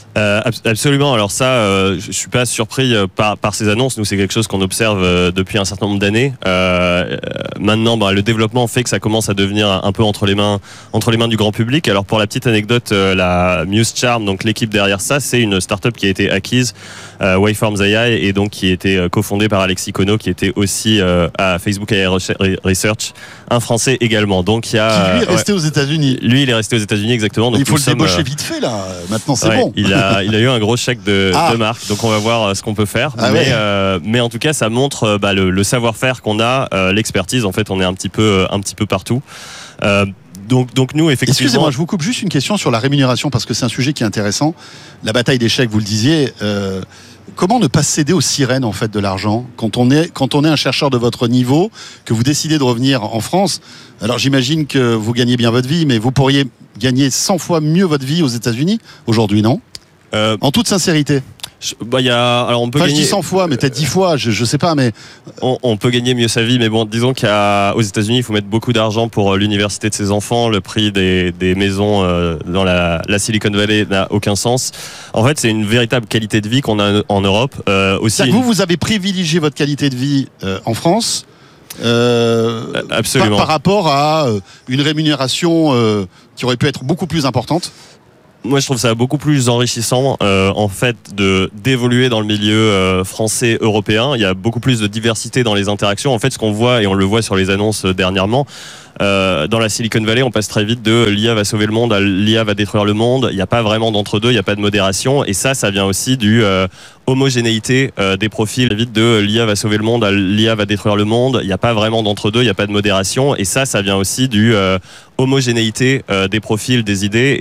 Euh, absolument. Alors ça, euh, je suis pas surpris par, par ces annonces. Nous, c'est quelque chose qu'on observe euh, depuis un certain nombre d'années. Euh, maintenant, bah, le développement fait que ça commence à devenir un peu entre les mains, entre les mains du grand public. Alors pour la petite anecdote, euh, la Muse Charm, donc l'équipe derrière ça, c'est une start-up qui a été acquise, euh, Waveforms A I, et donc qui a été cofondée par Alexis Kono, qui était aussi euh, à Facebook A I Research, un Français également. Donc il y a qui lui est resté ouais, aux États-Unis. Lui, il est resté aux États-Unis exactement. Donc il faut le sommes, débaucher euh, vite fait là. Maintenant, c'est ouais, bon. Il a, il a eu un gros chèque de, ah. de marque, donc on va voir ce qu'on peut faire. Ah mais, ouais. euh, mais en tout cas, ça montre bah, le, le savoir-faire qu'on a, euh, l'expertise. En fait, on est un petit peu, un petit peu partout. Euh, donc, donc nous, effectivement. Excusez-moi, je vous coupe juste une question sur la rémunération parce que c'est un sujet qui est intéressant. La bataille des chèques, vous le disiez. Euh, Comment ne pas céder aux sirènes en fait de l'argent quand on est quand on est un chercheur de votre niveau, que vous décidez de revenir en France? Alors j'imagine que vous gagnez bien votre vie, mais vous pourriez gagner cent fois mieux votre vie aux États-Unis aujourd'hui, non? euh, En toute sincérité. Je, bah, y a, alors on peut enfin, gagner... je dis cent fois, mais peut-être dix fois, je, je sais pas, mais on, on peut gagner mieux sa vie, mais bon, disons qu'aux États-Unis, il faut mettre beaucoup d'argent pour l'université de ses enfants. Le prix des, des maisons euh, dans la, la Silicon Valley n'a aucun sens. En fait, c'est une véritable qualité de vie qu'on a en Europe. Euh, aussi. Une... Vous, vous avez privilégié votre qualité de vie euh, en France. Euh, Absolument. Par, par rapport à euh, une rémunération euh, qui aurait pu être beaucoup plus importante. Moi, je trouve ça beaucoup plus enrichissant, euh, en fait, de d'évoluer dans le milieu euh, français européen. Il y a beaucoup plus de diversité dans les interactions. En fait, ce qu'on voit, et on le voit sur les annonces euh, dernièrement, euh, dans la Silicon Valley, on passe très vite de l'I A va sauver le monde à l'I A va détruire le monde. Il n'y a pas vraiment d'entre-deux, il n'y a pas de modération. Et ça, ça vient aussi du euh, homogénéité euh, des profils. Vite de l'I A va sauver le monde à l'I A va détruire le monde. Il n'y a pas vraiment d'entre-deux, il n'y a pas de modération. Et ça, ça vient aussi du euh, homogénéité euh, des profils, des idées.